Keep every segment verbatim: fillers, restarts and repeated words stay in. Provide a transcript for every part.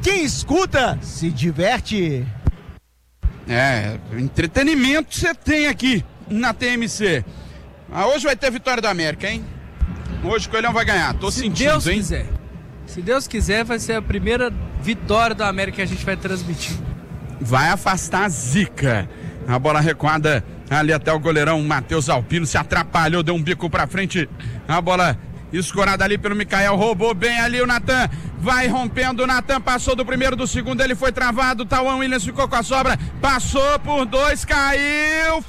Quem escuta, se diverte. É, entretenimento você tem aqui na T M C. Ah, hoje vai ter vitória do América, hein? Hoje o Coelhão vai ganhar, tô Se sentindo, Deus hein? quiser. Se Deus quiser, vai ser a primeira vitória do América que a gente vai transmitir. Vai afastar a zica. A bola recuada ali até o goleirão Matheus Alpino, se atrapalhou, deu um bico pra frente. A bola escorada ali pelo Micael, roubou bem ali o Natan, vai rompendo, o Natan passou do primeiro, do segundo, ele foi travado, Tauan Williams ficou com a sobra, passou por dois, caiu,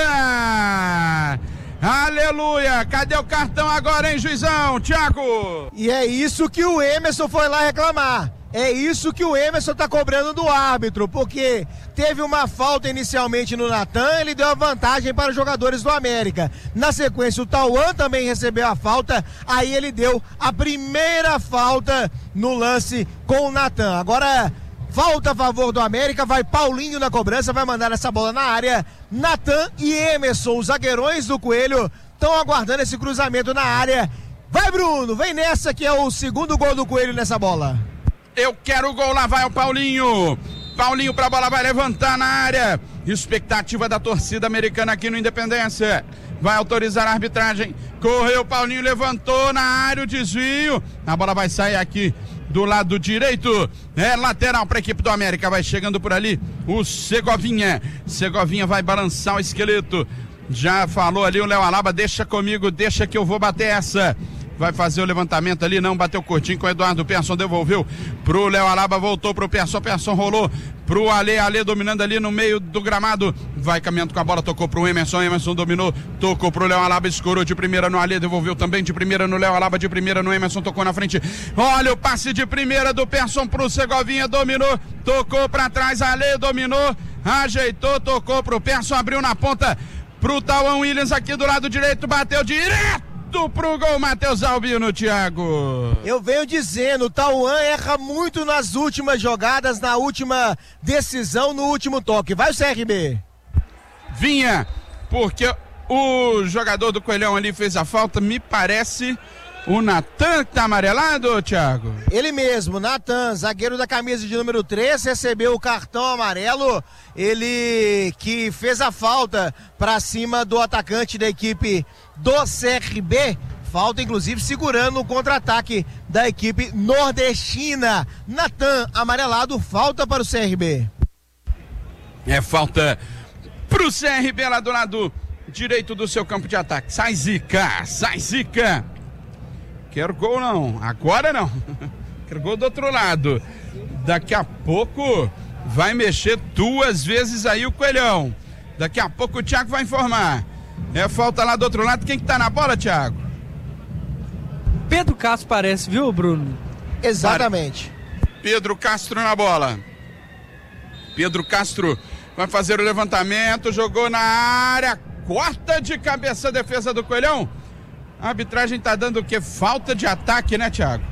falta! Aleluia! Cadê o cartão agora, hein, juizão? Thiago! E é isso que o Emerson foi lá reclamar. É isso que o Emerson tá cobrando do árbitro, porque teve uma falta inicialmente no Natan, ele deu a vantagem para os jogadores do América. Na sequência, o Tauan também recebeu a falta, aí ele deu a primeira falta no lance com o Natan. Agora, falta a favor do América, vai Paulinho na cobrança, vai mandar essa bola na área. Natan e Emerson, os zagueirões do Coelho, estão aguardando esse cruzamento na área. Vai, Bruno, vem nessa que é o segundo gol do Coelho nessa bola. Eu quero o gol, lá vai o Paulinho. Paulinho pra bola, vai levantar na área. Expectativa da torcida americana aqui no Independência. Vai autorizar a arbitragem. Correu, Paulinho levantou na área o desvio. A bola vai sair aqui do lado direito. É lateral para a equipe do América. Vai chegando por ali o Segovinha. Segovinha vai balançar o esqueleto. Já falou ali o Léo Alaba, deixa comigo, deixa que eu vou bater essa. Vai fazer o levantamento ali, não bateu curtinho com o Eduardo Persson, devolveu pro Léo Alaba, voltou pro Persson, Persson rolou pro Ale, Ale dominando ali no meio do gramado, vai caminhando com a bola, tocou pro Emerson, Emerson dominou, tocou pro Léo Alaba, escorou de primeira no Ale, devolveu também de primeira no Léo Alaba, de primeira no Emerson, tocou na frente, olha o passe de primeira do Persson pro Segovinha, dominou, tocou pra trás, Ale dominou, ajeitou, tocou pro Persson, abriu na ponta pro Tauan Williams aqui do lado direito, bateu direto pro gol, Matheus Albino, Thiago. Eu venho dizendo, o Tauan erra muito nas últimas jogadas, na última decisão, no último toque. Vai o C R B. Vinha, porque o jogador do Coelhão ali fez a falta, me parece o Natan que tá amarelado, Thiago? Ele mesmo, Natan, zagueiro da camisa de número três, recebeu o cartão amarelo, ele que fez a falta pra cima do atacante da equipe do C R B, falta inclusive segurando o contra-ataque da equipe nordestina. Natan amarelado, falta para o C R B. É falta pro C R B lá do lado direito do seu campo de ataque. Sai Zica, sai Zica. Quero gol não, agora não. Quero gol do outro lado. Daqui a pouco vai mexer duas vezes aí o Coelhão. Daqui a pouco o Thiago vai informar. É falta lá do outro lado. Quem que tá na bola, Thiago? Pedro Castro parece, viu, Bruno? Exatamente. Pedro Castro na bola. Pedro Castro vai fazer o levantamento, jogou na área, corta de cabeça a defesa do Coelhão. A arbitragem tá dando o quê? Falta de ataque, né, Thiago?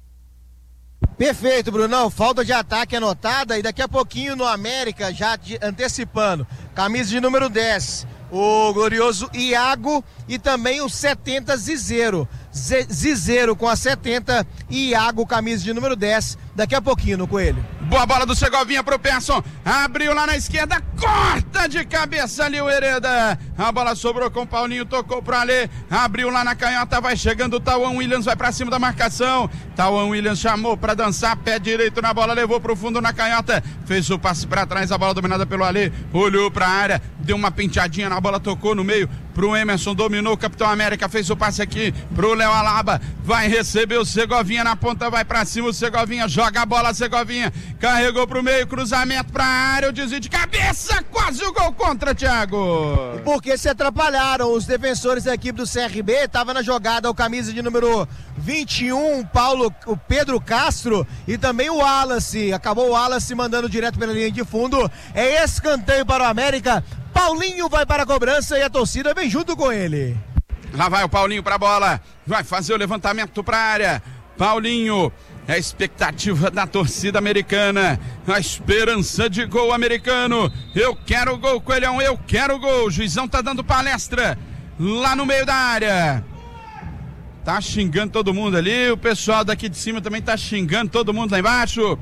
Perfeito, Brunão. Falta de ataque anotada e daqui a pouquinho no América, já de, antecipando, camisa de número dez, o glorioso Iago e também o setenta Zizeiro. Z- Zizeiro com a setenta e Iago, camisa de número dez, daqui a pouquinho no Coelho. Boa bola do Segovinha pro Persson, abriu lá na esquerda, corta de cabeça ali o Hereda, a bola sobrou com o Paulinho, tocou pro Alê, abriu lá na canhota, vai chegando o Tauan Williams, vai pra cima da marcação, Tauan Williams chamou pra dançar, pé direito na bola, levou pro fundo na canhota, fez o passe pra trás, a bola dominada pelo Alê, olhou pra área, deu uma penteadinha na bola, tocou no meio pro Emerson, dominou o Capitão América, fez o passe aqui pro Léo Alaba, vai receber o Segovinha na ponta, vai pra cima o Segovinha, joga a bola Segovinha, carregou pro meio, cruzamento pra área, o desvio de cabeça, quase o gol contra, Thiago. Porque se atrapalharam os defensores da equipe do C R B, tava na jogada o camisa de número vinte e um, Paulo, o Pedro Castro e também o Wallace, acabou o Wallace mandando direto pela linha de fundo, é escanteio para o América, Paulinho vai para a cobrança e a torcida vem junto com ele. Lá vai o Paulinho pra bola, vai fazer o levantamento pra área, Paulinho, é a expectativa da torcida americana, a esperança de gol americano, eu quero gol, Coelhão, eu quero gol, o juizão tá dando palestra, lá no meio da área, tá xingando todo mundo ali, o pessoal daqui de cima também tá xingando todo mundo lá embaixo,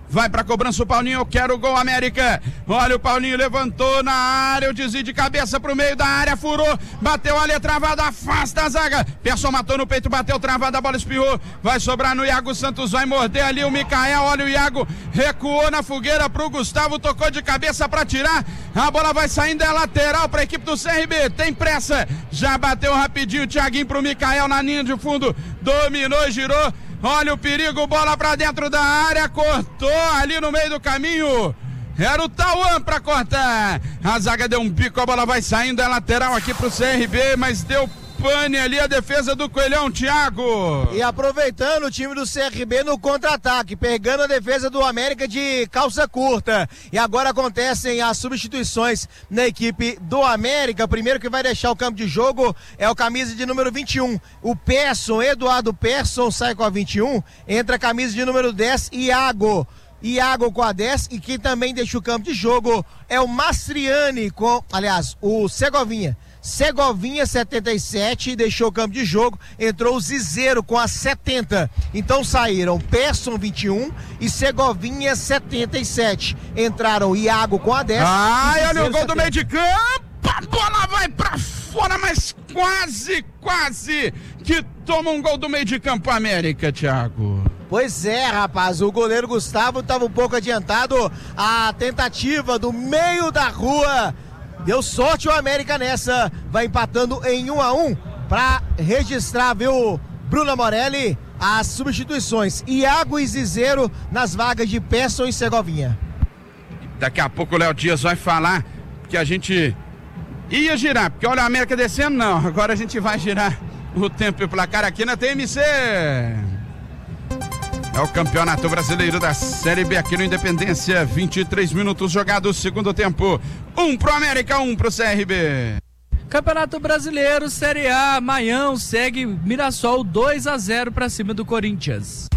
vai pra cobrança o Paulinho, eu quero o gol América. Olha o Paulinho, levantou na área, o desvio de cabeça pro meio da área, furou, bateu ali, travada, afasta a zaga. Persson matou no peito, bateu travada, a bola espirrou, vai sobrar no Iago Santos, vai morder ali o Micael, olha o Iago, recuou na fogueira pro Gustavo, tocou de cabeça pra tirar, a bola vai saindo, é lateral pra equipe do C R B, tem pressa, já bateu rapidinho o Thiaguinho pro Micael na linha de fundo, dominou e girou. Olha o perigo, bola pra dentro da área, cortou ali no meio do caminho. Era o Tauan pra cortar. A zaga deu um bico, a bola vai saindo, é lateral aqui pro C R B, mas deu pane ali a defesa do Coelhão, Thiago. E aproveitando o time do C R B no contra-ataque, pegando a defesa do América de calça curta. E agora acontecem as substituições na equipe do América. O primeiro que vai deixar o campo de jogo é o camisa de número vinte e um. O Persson, Eduardo Persson, sai com a vinte e um. Entra a camisa de número dez, Iago. Iago com a dez, e quem também deixa o campo de jogo é o Mastriani com, aliás, o Segovinha. Segovinha setenta e sete, deixou o campo de jogo, entrou o Zizeiro com a setenta. Então saíram Persson vinte e um e Segovinha setenta e sete. Entraram Iago com a dez. Ai, olha o gol setenta. Do meio de campo, a bola vai pra fora, mas quase, quase que toma um gol do meio de campo América, Thiago. Pois é, rapaz, o goleiro Gustavo estava um pouco adiantado, a tentativa do meio da rua. Deu sorte o América nessa, vai empatando em um a um para registrar, viu, Bruna Morelli, as substituições. Iago e Zizeiro nas vagas de Persson e Segovinha. Daqui a pouco o Léo Dias vai falar que a gente ia girar, porque olha a América descendo, não, agora a gente vai girar o tempo e o placar aqui na T M C. É o Campeonato Brasileiro da Série B aqui no Independência, vinte e três minutos jogados, segundo tempo, um pro América, um pro C R B. Campeonato Brasileiro, Série A, Maião segue Mirassol dois a zero pra cima do Corinthians.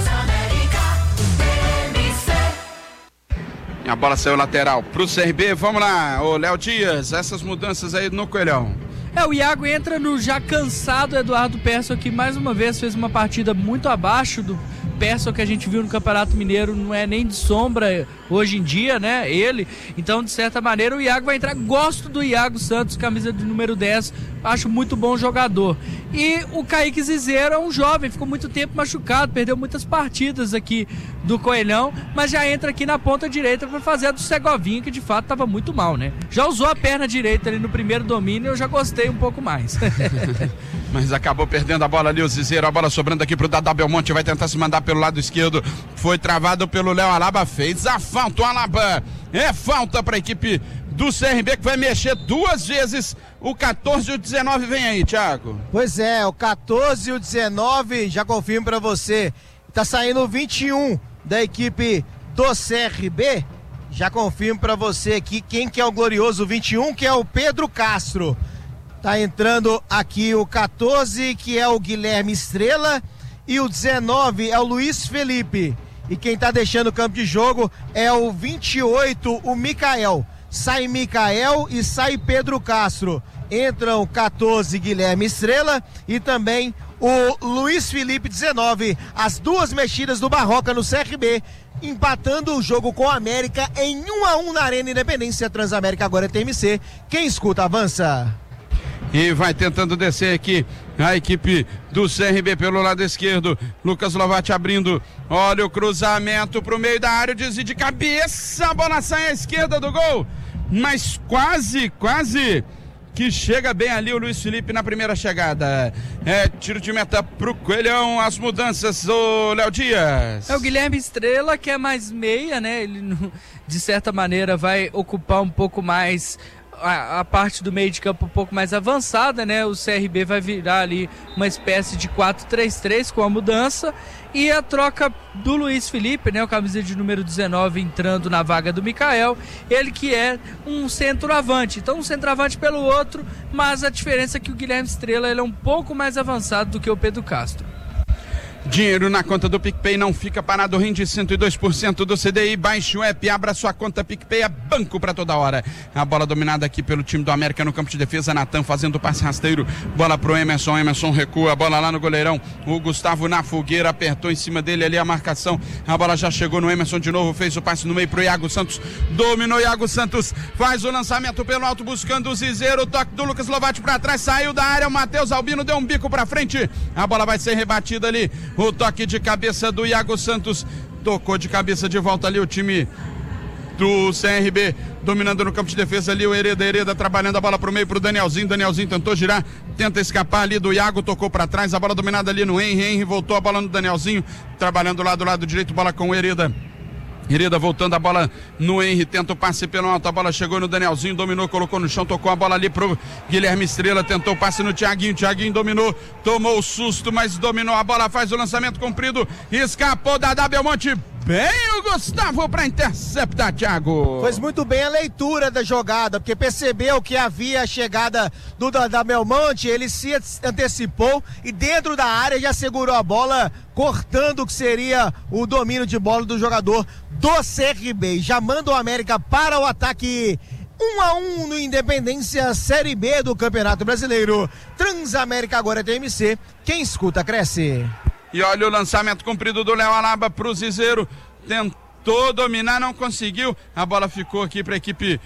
E a bola saiu lateral pro C R B, vamos lá, ô Léo Dias, essas mudanças aí no Coelhão. É, o Iago entra no já cansado Eduardo Persson, que mais uma vez fez uma partida muito abaixo do Persson que a gente viu no Campeonato Mineiro, não é nem de sombra hoje em dia, né, ele, então de certa maneira o Iago vai entrar. Gosto do Iago Santos, camisa de número dez, acho muito bom jogador. E o Kaique Zizeiro é um jovem, ficou muito tempo machucado, perdeu muitas partidas aqui do Coelhão, mas já entra aqui na ponta direita para fazer a do Segovinha, que de fato estava muito mal, né, já usou a perna direita ali no primeiro domínio, eu já gostei um pouco mais. Mas acabou perdendo a bola ali o Zizeiro, a bola sobrando aqui pro Dadá Belmonte, vai tentar se mandar pelo lado esquerdo, foi travado pelo Léo Alaba, fez a falta o Alaba, é falta para a equipe do C R B que vai mexer duas vezes. O quatorze e o dezenove vem aí, Thiago. Pois é, o quatorze e o dezenove, já confirmo para você, tá saindo o vinte e um da equipe do C R B, já confirmo para você aqui quem que é o glorioso vinte e um, que é o Pedro Castro. Tá entrando aqui o quatorze, que é o Guilherme Estrela, e o dezenove é o Luiz Felipe. E quem tá deixando o campo de jogo é o vinte e oito, o Micael. Sai Micael e sai Pedro Castro. Entram quatorze, Guilherme Estrela, e também o Luiz Felipe, dezenove. As duas mexidas do Barroca no C R B, empatando o jogo com a América em um a um na Arena Independência. Transamérica agora é T M C. Quem escuta, avança. E vai tentando descer aqui a equipe do C R B pelo lado esquerdo. Lucas Lovatti abrindo. Olha o cruzamento pro meio da área. Desvio de cabeça. A bola sai à esquerda do gol. Mas quase, quase que chega bem ali o Luiz Felipe na primeira chegada. É tiro de meta pro Coelhão. As mudanças do Léo Dias. É o Guilherme Estrela, que é mais meia, né? Ele, de certa maneira, vai ocupar um pouco mais A, a parte do meio de campo um pouco mais avançada, né? O C R B vai virar ali uma espécie de quatro três três com a mudança, e a troca do Luiz Felipe, né? O camisa de número dezenove entrando na vaga do Micael, ele que é um centroavante, então um centroavante pelo outro, mas a diferença é que o Guilherme Estrela ele é um pouco mais avançado do que o Pedro Castro. Dinheiro na conta do PicPay não fica parado, rende cento e dois por cento do C D I. Baixe o app, abra sua conta PicPay, é banco pra toda hora. A bola dominada aqui pelo time do América no campo de defesa. Natan fazendo o passe rasteiro. Bola pro Emerson, Emerson recua. A bola lá no goleirão. O Gustavo na fogueira, apertou em cima dele ali a marcação. A bola já chegou no Emerson de novo, fez o passe no meio pro Iago Santos. Dominou Iago Santos, faz o lançamento pelo alto, buscando o Zizeiro. O toque do Lucas Lovatti pra trás, saiu da área. O Matheus Albino deu um bico pra frente. A bola vai ser rebatida ali. O toque de cabeça do Iago Santos, tocou de cabeça de volta ali o time do C R B, dominando no campo de defesa ali o Hereda, Hereda trabalhando a bola pro meio pro Danielzinho, Danielzinho tentou girar, tenta escapar ali do Iago, tocou pra trás, a bola dominada ali no Henry, Henry voltou a bola no Danielzinho, trabalhando lá do lado direito, bola com o Hereda. Hereda voltando a bola no Henry, tenta o passe pelo alto, a bola chegou no Danielzinho, dominou, colocou no chão, tocou a bola ali pro Guilherme Estrela, tentou o passe no Thiaguinho, Thiaguinho dominou, tomou o susto, mas dominou a bola, faz o lançamento comprido, escapou da Dadá Belmonte, bem o Gustavo para interceptar, Thiago. Fez muito bem a leitura da jogada, porque percebeu que havia a chegada do Dadá Belmonte, ele se antecipou e dentro da área já segurou a bola, cortando o que seria o domínio de bola do jogador do C R B. Já manda o América para o ataque. um a um no Independência, Série B do Campeonato Brasileiro. Transamérica agora é T M C. Quem escuta, cresce. E olha o lançamento comprido do Léo Alaba pro Zizeiro. Tentou dominar, não conseguiu. A bola ficou aqui para a equipe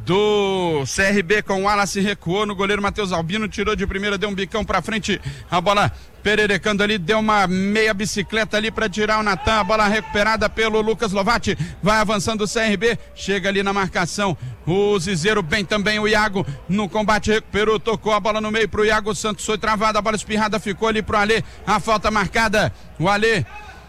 do C R B com o Wallace, recuou no goleiro Matheus Albino, tirou de primeira, deu um bicão para frente. A bola pererecando ali, deu uma meia bicicleta ali para tirar o Natan. A bola recuperada pelo Lucas Lovatti. Vai avançando o C R B, chega ali na marcação. O Zizeiro, bem também o Iago no combate, recuperou, tocou a bola no meio pro Iago Santos, foi travada, a bola espirrada ficou ali pro Alê. A falta marcada, o Alê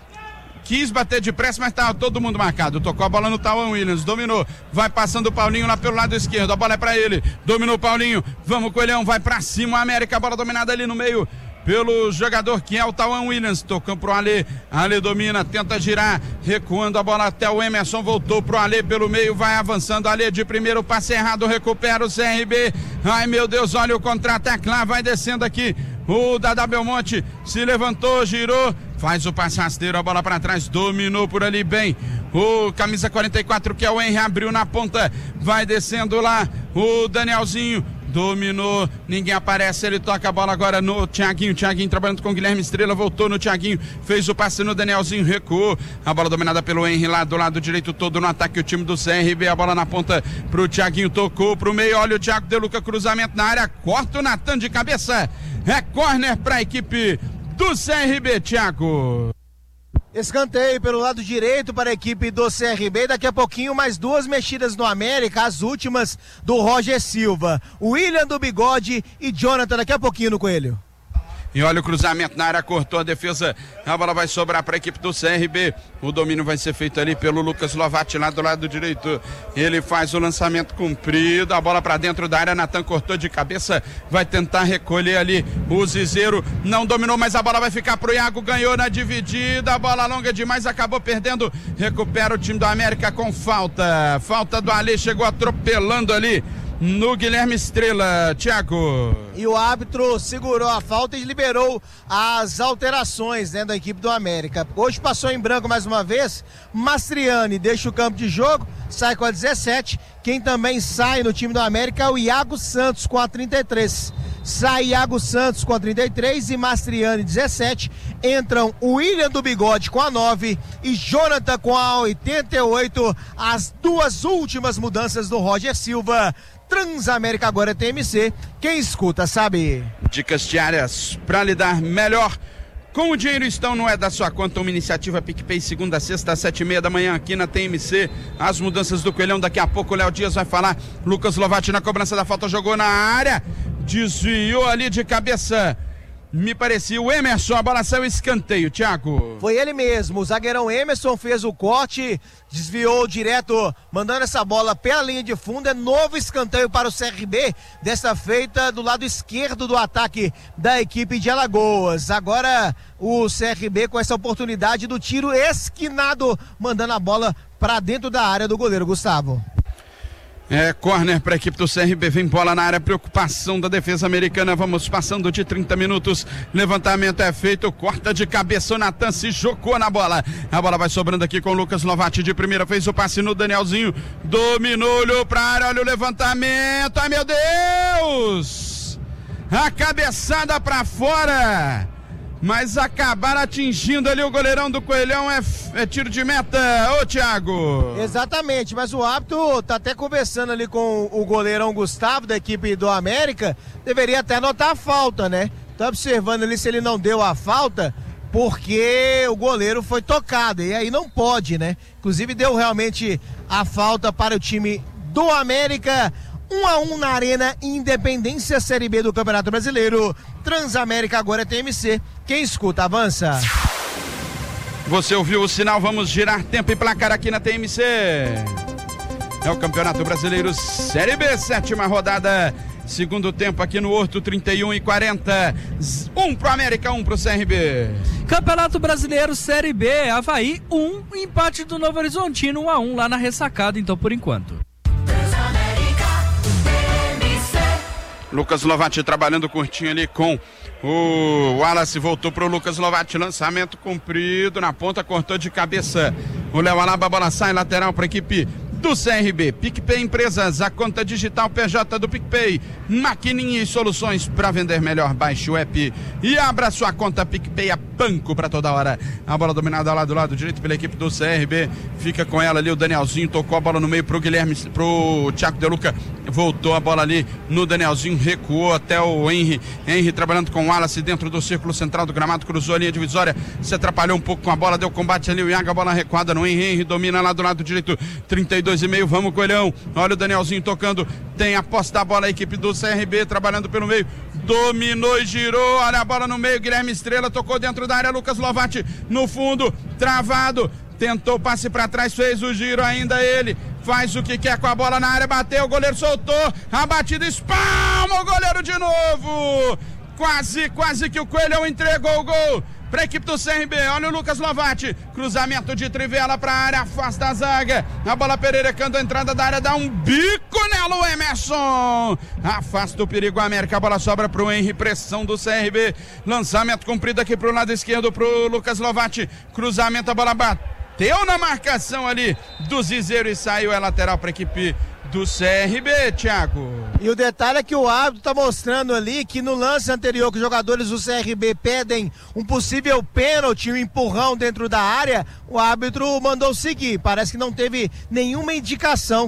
quis bater de pressa, mas estava todo mundo marcado. Tocou a bola no Tawan Williams, dominou, vai passando o Paulinho lá pelo lado esquerdo, a bola é pra ele, dominou o Paulinho, vamos Coelhão, vai pra cima, América, a bola dominada ali no meio pelo jogador que é o Tawan Williams, tocando pro Alê, Alê domina, tenta girar, recuando a bola até o Emerson, voltou pro Alê pelo meio, vai avançando, Alê de primeiro, passe errado, recupera o C R B, ai meu Deus, olha o contra-ataque lá, vai descendo aqui, o Dadá Belmonte se levantou, girou, faz o passe rasteiro, a bola para trás, dominou por ali bem, o camisa quarenta e quatro que é o Henry, abriu na ponta, vai descendo lá, o Danielzinho, dominou, ninguém aparece, ele toca a bola agora no Thiaguinho, Thiaguinho trabalhando com o Guilherme Estrela, voltou no Thiaguinho, fez o passe no Danielzinho, recuou, a bola dominada pelo Henry lá do lado direito todo no ataque, o time do C R B, a bola na ponta pro Thiaguinho, tocou pro meio, olha o Thiago De Luca, cruzamento na área, corta o Natan de cabeça, é corner pra equipe do C R B, Thiago. Escanteio pelo lado direito para a equipe do C R B, daqui a pouquinho mais duas mexidas no América, as últimas do Roger Silva, William do Bigode e Jonathan daqui a pouquinho no Coelho. E olha o cruzamento na área, cortou a defesa, a bola vai sobrar para a equipe do C R B, o domínio vai ser feito ali pelo Lucas Lovatti lá do lado direito, ele faz o lançamento comprido, a bola para dentro da área, Natan cortou de cabeça, vai tentar recolher ali o Zizeiro, não dominou, mas a bola vai ficar pro Iago, ganhou na dividida, a bola longa demais, acabou perdendo, recupera o time do América com falta, falta do Alê, chegou atropelando ali no Guilherme Estrela, Thiago. E o árbitro segurou a falta e liberou as alterações, né, da equipe do América. Hoje passou em branco mais uma vez, Mastriani deixa o campo de jogo, sai com a dezessete, quem também sai no time do América é o Iago Santos com a trinta e três. Sai Iago Santos com a trinta e três e Mastriani dezessete, entram o William do Bigode com a nove e Jonathan com a oitenta e oito, as duas últimas mudanças do Roger Silva. Transamérica agora é T M C, quem escuta sabe. Dicas diárias para lidar melhor com o dinheiro estão não é da sua conta, uma iniciativa PicPay, segunda a sexta às sete e meia da manhã aqui na T M C, as mudanças do Coelhão, daqui a pouco o Léo Dias vai falar, Lucas Lovatti na cobrança da falta, jogou na área, desviou ali de cabeça, me parecia o Emerson, a bola saiu escanteio, Thiago. Foi ele mesmo, o zagueirão Emerson fez o corte, desviou direto, mandando essa bola pela linha de fundo, é novo escanteio para o C R B, desta feita do lado esquerdo do ataque da equipe de Alagoas. Agora o C R B com essa oportunidade do tiro esquinado, mandando a bola para dentro da área do goleiro Gustavo. É corner para a equipe do C R B, vem bola na área, preocupação da defesa americana, vamos passando de trinta minutos, levantamento é feito, corta de cabeça, o Natan se jogou na bola, a bola vai sobrando aqui com o Lucas Lovatti de primeira, fez o passe no Danielzinho, dominou, olhou para a área, olha o levantamento, ai meu Deus, a cabeçada para fora, mas acabaram atingindo ali o goleirão do Coelhão, é, é tiro de meta, ô Thiago. Exatamente, mas o árbitro tá até conversando ali com o goleirão Gustavo da equipe do América, deveria até anotar a falta, né? Tá observando ali se ele não deu a falta, porque o goleiro foi tocado, e aí não pode, né? Inclusive deu realmente a falta para o time do América. um a um na Arena Independência, Série B do Campeonato Brasileiro. Transamérica agora é T M C. Quem escuta, avança. Você ouviu o sinal, vamos girar tempo e placar aqui na T M C. É o Campeonato Brasileiro Série B, sétima rodada. Segundo tempo aqui no Horto, trinta e um e quarenta. Um pro América, um pro C R B. Campeonato Brasileiro Série B, Avaí um, empate do Novo Horizontino um a um lá na ressacada, então por enquanto. Lucas Lovatti trabalhando curtinho ali com o Wallace, voltou pro Lucas Lovatti, lançamento comprido na ponta, cortou de cabeça o Léo Alaba, a bola sai lateral para a equipe do C R B. PicPay Empresas, a conta digital P J do PicPay, maquininha e soluções para vender melhor. Baixe o app e abra sua conta PicPay, a banco para toda hora. A bola dominada lá do lado direito pela equipe do C R B, fica com ela ali o Danielzinho, tocou a bola no meio pro Guilherme, pro Thiago De Luca, voltou a bola ali no Danielzinho, recuou até o Henry, Henry trabalhando com o Wallace dentro do círculo central do gramado, cruzou a linha divisória, se atrapalhou um pouco com a bola, deu combate ali o Iago, a bola recuada no Henry, Henry domina lá do lado direito, trinta e dois e meio, vamos Coelhão, olha o Danielzinho tocando, tem a posse da bola, a equipe do C R B trabalhando pelo meio, dominou e girou, olha a bola no meio, Guilherme Estrela tocou dentro da área, Lucas Lovatti no fundo, travado, tentou passe para trás, fez o giro ainda ele, faz o que quer com a bola na área, bateu, o goleiro soltou, a batida espalma o goleiro de novo, quase, quase que o Coelhão entregou o gol para a equipe do C R B, olha o Lucas Lovatti, cruzamento de trivela para a área, afasta a zaga, a bola pererecando a entrada da área, dá um bico nela o Emerson, afasta o perigo América, a bola sobra para o Henry, pressão do C R B, lançamento comprido aqui para o lado esquerdo para o Lucas Lovatti, cruzamento, a bola bateu na marcação ali do Zizeiro e saiu, é lateral para a equipe do C R B, Thiago. E o detalhe é que o árbitro está mostrando ali que no lance anterior que os jogadores do C R B pedem um possível pênalti, um empurrão dentro da área, o árbitro mandou seguir. Parece que não teve nenhuma indicação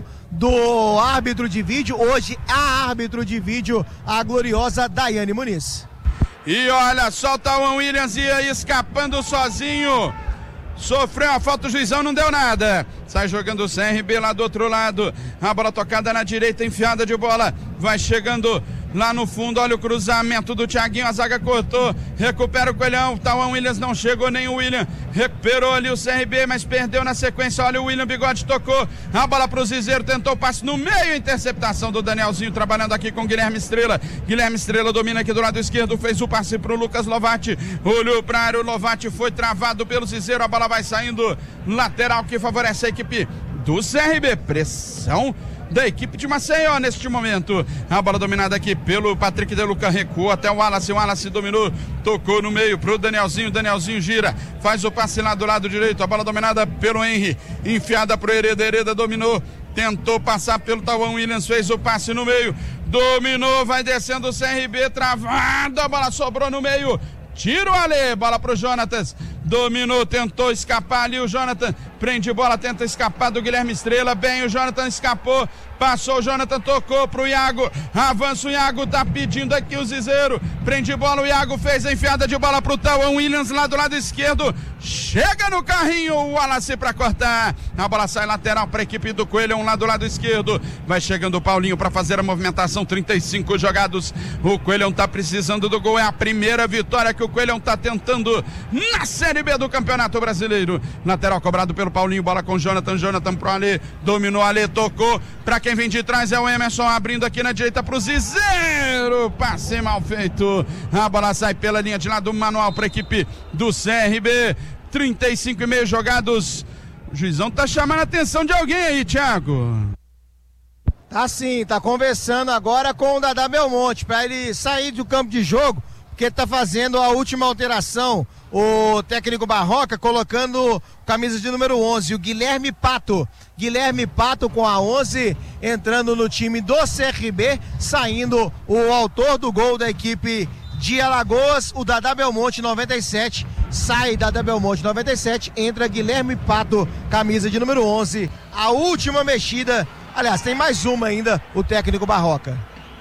do árbitro de vídeo. Hoje a árbitro de vídeo, a gloriosa Daiane Muniz. E olha, solta o Williams, ia escapando sozinho. Sofreu a falta, o juizão não deu nada. Sai jogando o C R B lá do outro lado. A bola tocada na direita, enfiada de bola. Vai chegando lá no fundo, olha o cruzamento do Thiaguinho, a zaga cortou, recupera o Coelhão, o Tauan Williams não chegou, nem o William, recuperou ali o C R B, mas perdeu na sequência, olha o William Bigode, tocou, a bola pro Zizeiro, tentou o passe no meio, interceptação do Danielzinho, trabalhando aqui com Guilherme Estrela, Guilherme Estrela domina aqui do lado esquerdo, fez o passe pro Lucas Lovatti, olhou pra área, o Lovatti foi travado pelo Zizeiro, a bola vai saindo, lateral que favorece a equipe do C R B, pressão da equipe de Maceió neste momento, a bola dominada aqui pelo Patrick De Luca, recuou até o Wallace, o Wallace dominou, tocou no meio pro Danielzinho, Danielzinho gira, faz o passe lá do lado direito, a bola dominada pelo Henry, enfiada pro Hereda, Hereda dominou, tentou passar pelo Tauan Williams, fez o passe no meio, dominou, vai descendo o C R B, travado, a bola sobrou no meio, tiro ali, bola pro Jonatas, dominou, tentou escapar ali o Jonathan, prende bola, tenta escapar do Guilherme Estrela, bem, o Jonathan escapou, passou o Jonathan, tocou pro Iago, avança o Iago, tá pedindo aqui o Zizeiro, prende bola, o Iago fez a enfiada de bola pro Tauan Williams lá do lado esquerdo, chega no carrinho, o Wallace pra cortar, a bola sai lateral pra equipe do Coelhão lá do lado esquerdo, vai chegando o Paulinho pra fazer a movimentação, trinta e cinco jogados, o Coelhão tá precisando do gol, é a primeira vitória que o Coelhão tá tentando na Série B do Campeonato Brasileiro, lateral cobrado pelo Paulinho, bola com Jonathan, Jonathan pro Ale, dominou Ale, tocou, pra quem vem de trás é o Emerson, abrindo aqui na direita pro Zizeiro, passe mal feito, a bola sai pela linha de lado, manual pra equipe do C R B, trinta e cinco e meio jogados, o juizão tá chamando a atenção de alguém aí, Thiago. Tá sim, tá conversando agora com o Dadá Belmonte para ele sair do campo de jogo, porque tá fazendo a última alteração. O técnico Barroca colocando camisa de número onze, o Guilherme Pato. Guilherme Pato com a onze, entrando no time do C R B, saindo o autor do gol da equipe de Alagoas, o Dadá Belmonte, noventa e sete. Sai Dadá Belmonte, noventa e sete, entra Guilherme Pato, camisa de número onze. A última mexida, aliás, tem mais uma ainda, o técnico Barroca.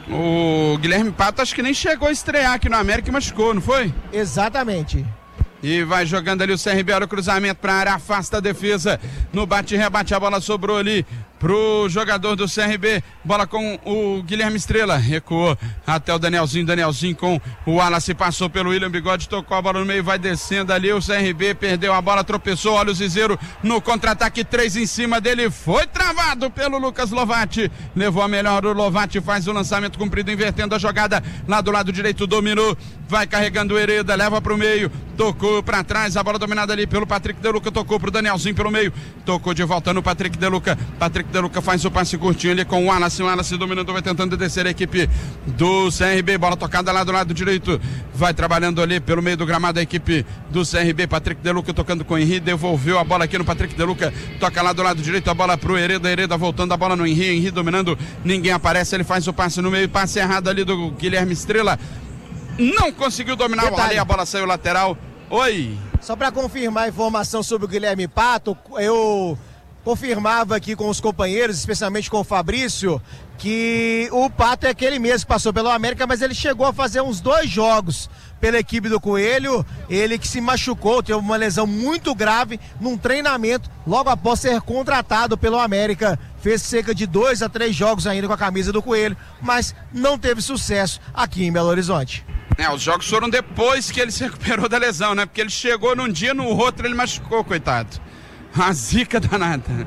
O Guilherme Pato acho que nem chegou a estrear aqui no América e machucou, não foi? Exatamente. E vai jogando ali o C R B, olha o cruzamento para a área, afasta a defesa, no bate-rebate a bola sobrou ali pro jogador do C R B, bola com o Guilherme Estrela, recuou até o Danielzinho, Danielzinho com o Wallace, passou pelo William Bigode, tocou a bola no meio, vai descendo ali, o C R B perdeu a bola, tropeçou, olha o Zizeiro no contra-ataque, três em cima dele, foi travado pelo Lucas Lovati, levou a melhor, o Lovati faz o lançamento comprido, invertendo a jogada, lá do lado direito, dominou, vai carregando o Hereda, leva pro meio, tocou pra trás, a bola dominada ali pelo Patrick De Luca, tocou pro Danielzinho pelo meio, tocou de volta no Patrick De Luca, Patrick De Luca faz o passe curtinho ali com o Wallace, o Wallace dominando, vai tentando descer a equipe do C R B, bola tocada lá do lado direito, vai trabalhando ali pelo meio do gramado a equipe do C R B, Patrick De Luca tocando com o Henry, devolveu a bola aqui no Patrick De Luca, toca lá do lado direito, a bola pro Hereda, Hereda voltando a bola no Henry, Henry dominando, ninguém aparece, ele faz o passe no meio, passe errado ali do Guilherme Estrela, não conseguiu dominar ali, a bola saiu lateral. Oi. Só para confirmar a informação sobre o Guilherme Pato, eu confirmava aqui com os companheiros, especialmente com o Fabrício, que o Pato é aquele mesmo que passou pelo América, mas ele chegou a fazer uns dois jogos pela equipe do Coelho, ele que se machucou, teve uma lesão muito grave num treinamento, logo após ser contratado pelo América, fez cerca de dois a três jogos ainda com a camisa do Coelho, mas não teve sucesso aqui em Belo Horizonte. É, os jogos foram depois que ele se recuperou da lesão, né? Porque ele chegou num dia, no outro ele machucou, coitado. A zica danada.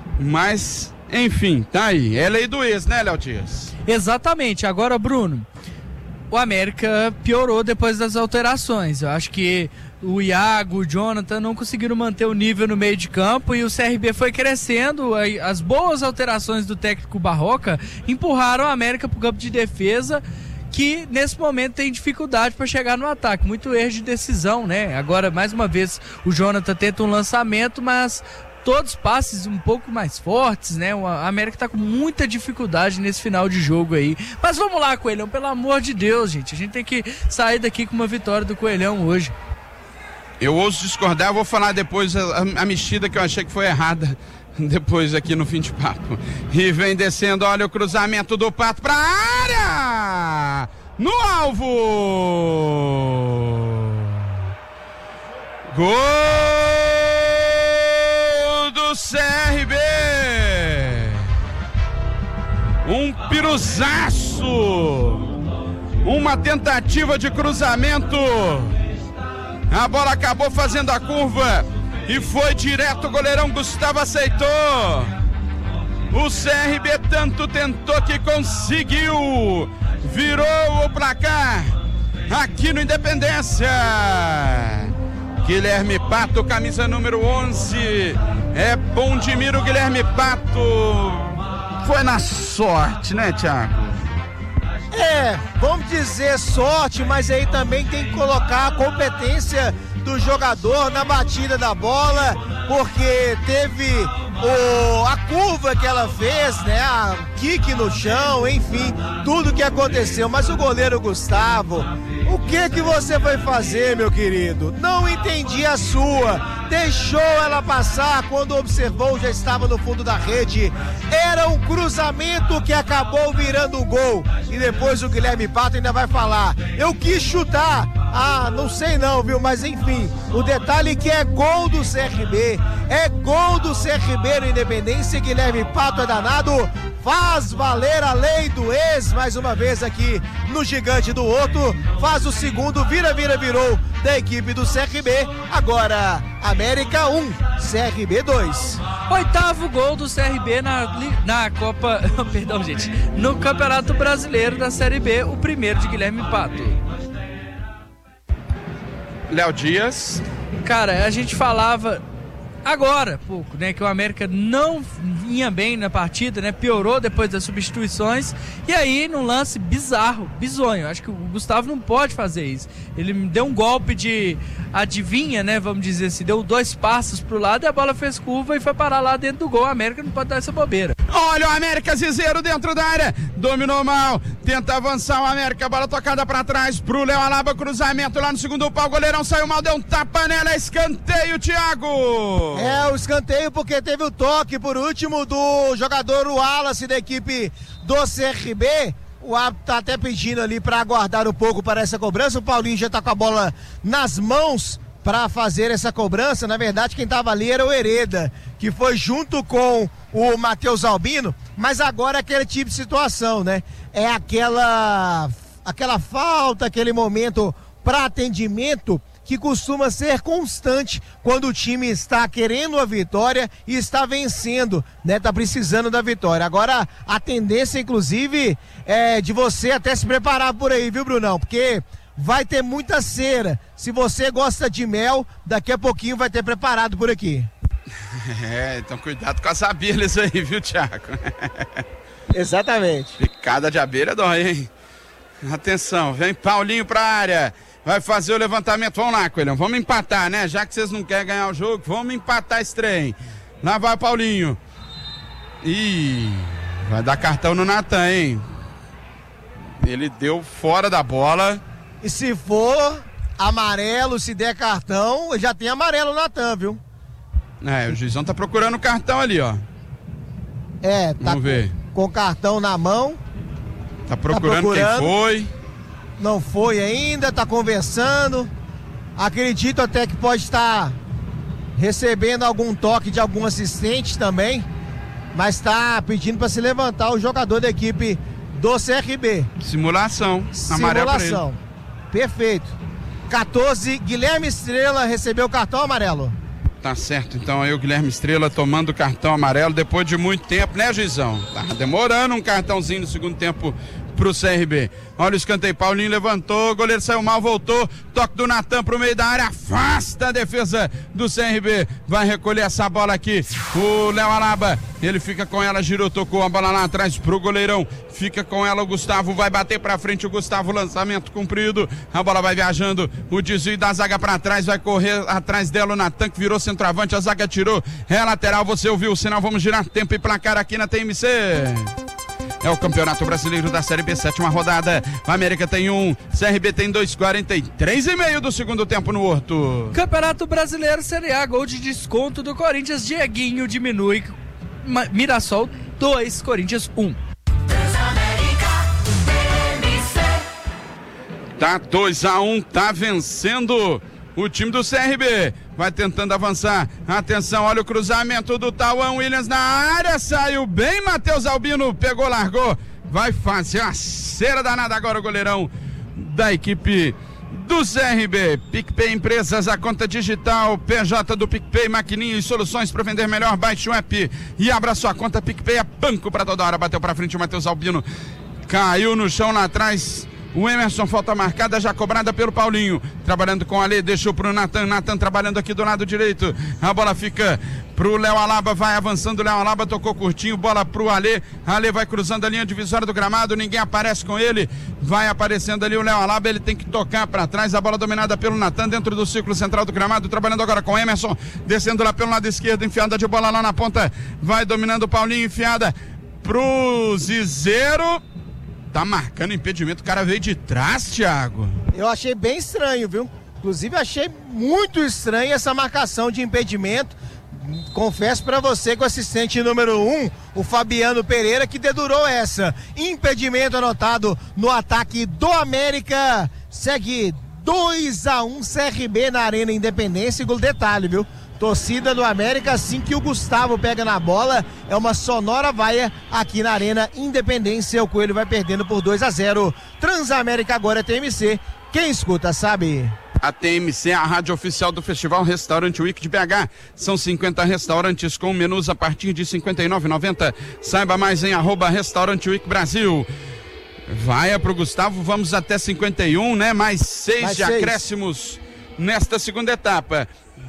Mas, enfim, tá aí. É lei do ex, né, Léo Dias? Exatamente. Agora, Bruno, o América piorou depois das alterações. Eu acho que o Iago, o Jonathan não conseguiram manter o nível no meio de campo e o C R B foi crescendo. As boas alterações do técnico Barroca empurraram o América pro campo de defesa, que nesse momento tem dificuldade para chegar no ataque, muito erro de decisão, né? Agora, mais uma vez, o Jonathan tenta um lançamento, mas todos passes um pouco mais fortes, né? O América tá com muita dificuldade nesse final de jogo aí. Mas vamos lá, Coelhão, pelo amor de Deus, gente, a gente tem que sair daqui com uma vitória do Coelhão hoje. Eu ouso discordar, eu vou falar depois a, a mexida que eu achei que foi errada. Depois aqui no fim de papo. E vem descendo, olha o cruzamento do Pato pra área! No alvo! Gol do C R B! Um piruzaço! Uma tentativa de cruzamento. A bola acabou fazendo a curva e foi direto, o goleirão Gustavo aceitou. O C R B tanto tentou que conseguiu. Virou o placar aqui no Independência. Guilherme Pato, camisa número onze. É bom de mira o Guilherme Pato. Foi na sorte, né, Thiago? É, vamos dizer sorte, mas aí também tem que colocar a competência do jogador na batida da bola, porque teve o, a curva que ela fez, né, a kick no chão, enfim, tudo que aconteceu, mas o goleiro Gustavo, o que que você foi fazer, meu querido? Não entendi a sua, deixou ela passar quando observou, já estava no fundo da rede, era um cruzamento que acabou virando um gol, e depois o Guilherme Pato ainda vai falar, eu quis chutar, ah, não sei não, viu, mas enfim, o detalhe é que é gol do C R B, é gol do C R B no Independência, Guilherme Pato é danado, faz valer a lei do ex, mais uma vez aqui no Gigante do Horto, faz o segundo, vira, vira, virou da equipe do C R B, agora América um, C R B dois. Oitavo gol do C R B na, na Copa, perdão gente, no Campeonato Brasileiro da Série B, o primeiro de Guilherme Pato. Léo Dias. Cara, a gente falava agora, pouco, né, que o América não vinha bem na partida, né, piorou depois das substituições, e aí num lance bizarro, bizonho, acho que o Gustavo não pode fazer isso, ele me deu um golpe de adivinha, né, vamos dizer assim, deu dois passos pro lado e a bola fez curva e foi parar lá dentro do gol. A América não pode dar essa bobeira. Olha o América, Zizeiro dentro da área, dominou mal, tenta avançar o América, bola tocada pra trás pro Léo Alaba, cruzamento lá no segundo pau, o goleirão saiu mal, deu um tapa nela, escanteio, Thiago. É, o escanteio porque teve o toque por último do jogador Wallace da equipe do C R B. O árbitro tá até pedindo ali para aguardar um pouco para essa cobrança. O Paulinho já tá com a bola nas mãos para fazer essa cobrança. Na verdade, quem tava ali era o Hereda, que foi junto com o Matheus Albino, mas agora é aquele tipo de situação, né? É aquela aquela falta, aquele momento para atendimento que costuma ser constante quando o time está querendo a vitória e está vencendo, né? Tá precisando da vitória. Agora, a tendência, inclusive, é de você até se preparar por aí, viu, Brunão? Porque vai ter muita cera. Se você gosta de mel, daqui a pouquinho vai ter preparado por aqui. É, então cuidado com as abelhas aí, viu, Thiago? Exatamente. Picada de abelha dói, hein? Atenção, vem Paulinho pra área. Vai fazer o levantamento. Vamos lá, Coelhão. Vamos empatar, né? Já que vocês não querem ganhar o jogo, vamos empatar esse trem. Lá vai o Paulinho. Ih, vai dar cartão no Natan, hein? Ele deu fora da bola. E se for amarelo, se der cartão, já tem amarelo no Natan, viu? É, o juizão tá procurando o cartão ali, ó. É, tá Vamos ver. Com o cartão na mão. Tá procurando, tá procurando quem foi. Não foi ainda, tá conversando. Acredito até que pode estar recebendo algum toque de algum assistente também, mas tá pedindo para se levantar o jogador da equipe do C R B. Simulação. Simulação. Perfeito. quatorze, Guilherme Estrela recebeu o cartão amarelo. Tá certo, então aí o Guilherme Estrela tomando o cartão amarelo depois de muito tempo, né, Juizão? Tá demorando um cartãozinho no segundo tempo pro C R B. Olha o escanteio, Paulinho levantou, o goleiro saiu mal, voltou, toque do Natan pro meio da área, afasta a defesa do C R B, vai recolher essa bola aqui, o Léo Alaba, ele fica com ela, girou, tocou a bola lá atrás pro goleirão, fica com ela o Gustavo, vai bater pra frente o Gustavo, lançamento cumprido, a bola vai viajando, o desvio da zaga pra trás, vai correr atrás dela o Natan, que virou centroavante, a zaga tirou, é lateral, você ouviu o sinal, vamos girar tempo e placar aqui na T M C. É o Campeonato Brasileiro da Série B, sétima rodada. A América tem um, C R B tem dois, quarenta e três e meio do segundo tempo no Horto. Campeonato Brasileiro Série A, gol de desconto do Corinthians, Dieguinho diminui. Mirassol dois, Corinthians um. Tá dois a um, tá vencendo o time do C R B. Vai tentando avançar. Atenção, olha o cruzamento do Tauan Williams na área. Saiu bem, Matheus Albino. Pegou, largou. Vai fazer a cera danada agora o goleirão da equipe do C R B. PicPay Empresas, a conta digital, P J do PicPay, maquininha e soluções para vender melhor. Baixe o app e abra sua conta PicPay. É banco para toda hora. Bateu para frente o Matheus Albino. Caiu no chão lá atrás. O Emerson, falta marcada, já cobrada pelo Paulinho, trabalhando com o Alê, deixou pro Natan, Natan trabalhando aqui do lado direito, a bola fica pro Léo Alaba, vai avançando, o Léo Alaba tocou curtinho, bola pro Alê, Alê vai cruzando a linha divisória do gramado, ninguém aparece com ele, vai aparecendo ali o Léo Alaba, ele tem que tocar para trás, a bola dominada pelo Natan, dentro do círculo central do gramado, trabalhando agora com o Emerson, descendo lá pelo lado esquerdo, enfiada de bola lá na ponta, vai dominando o Paulinho, enfiada pro Zizeiro. Tá marcando impedimento, o cara veio de trás, Thiago. Eu achei bem estranho, viu? Inclusive achei muito estranho essa marcação de impedimento. Confesso pra você que o assistente número um, o Fabiano Pereira, que dedurou essa. Impedimento anotado no ataque do América. Segue dois a um C R B na Arena Independência. E detalhe, viu? Torcida do América, assim que o Gustavo pega na bola, é uma sonora vaia aqui na Arena Independência. O Coelho vai perdendo por dois a zero. Transamérica agora é T M C. Quem escuta sabe. A T M C é a rádio oficial do Festival Restaurante Week de B H. São cinquenta restaurantes com menus a partir de cinquenta e nove reais e noventa centavos. Saiba mais em arroba Restaurante Week Brasil. Vai pro Gustavo, vamos até cinquenta e um, né? Mais seis Mais de seis. acréscimos nesta segunda etapa.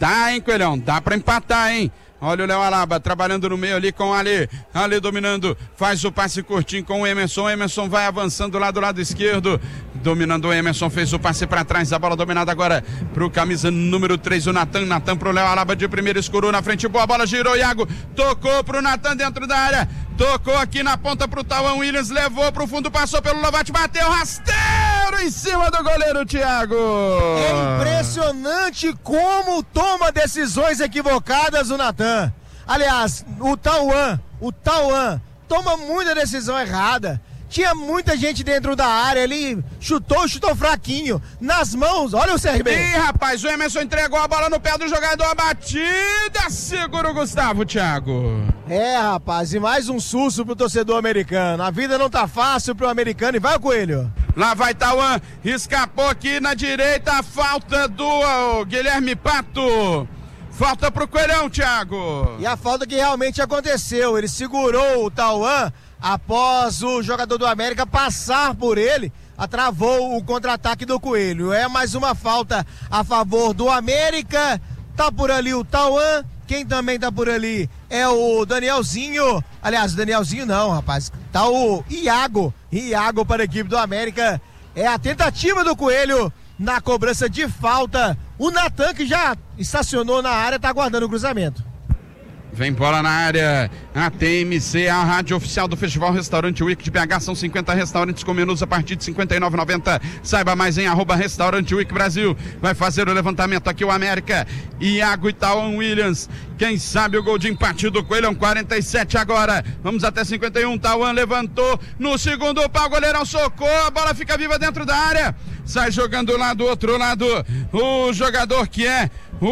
Dá, hein, Coelhão? Dá pra empatar, hein? Olha o Léo Alaba trabalhando no meio ali com o Ale. Ale dominando, faz o passe curtinho com o Emerson. Emerson vai avançando lá do lado esquerdo. Dominando o Emerson, fez o passe para trás. A bola dominada agora pro camisa número três, o Natan. Natan pro Léo Alaba de primeiro, escurou na frente. Boa bola, girou, Iago. Tocou pro Natan dentro da área. Tocou aqui na ponta pro Tauan Williams. Levou pro fundo, passou pelo Lovati. Bateu rasteiro em cima do goleiro Thiago. É impressionante como toma decisões equivocadas o Natan. Aliás, o Tauan, o Tauan toma muita decisão errada. Tinha muita gente dentro da área, ele chutou, chutou fraquinho, nas mãos, olha o C R B. Ih, rapaz, o Emerson entregou a bola no pé do jogador, a batida, segura o Gustavo, Thiago. É, rapaz, e mais um susto pro torcedor americano, a vida não tá fácil pro americano, e vai o Coelho. Lá vai Tauan, escapou aqui na direita, a falta do oh, Guilherme Pato. Falta pro Coelhão, Thiago. E a falta que realmente aconteceu, ele segurou o Tauan após o jogador do América passar por ele, travou o contra-ataque do Coelho. É mais uma falta a favor do América. Tá por ali o Tauan, quem também tá por ali é o Danielzinho. Aliás, o Danielzinho não, rapaz. Tá o Iago. Iago para a equipe do América. É a tentativa do Coelho na cobrança de falta. O Natan, que já estacionou na área, tá aguardando o cruzamento. Vem bola na área, a T M C, a rádio oficial do Festival Restaurante Week de B H, são cinquenta restaurantes com menus a partir de cinquenta e nove reais e noventa centavos. Saiba mais em arroba Restaurante Week Brasil. Vai fazer o levantamento aqui o América, Iago e Tauan Williams. Quem sabe o gol de empate do Coelhão, quarenta e sete agora. Vamos até cinquenta e um, Tauan levantou no segundo pau, goleirão socou, a bola fica viva dentro da área. Sai jogando lá do outro lado o jogador que é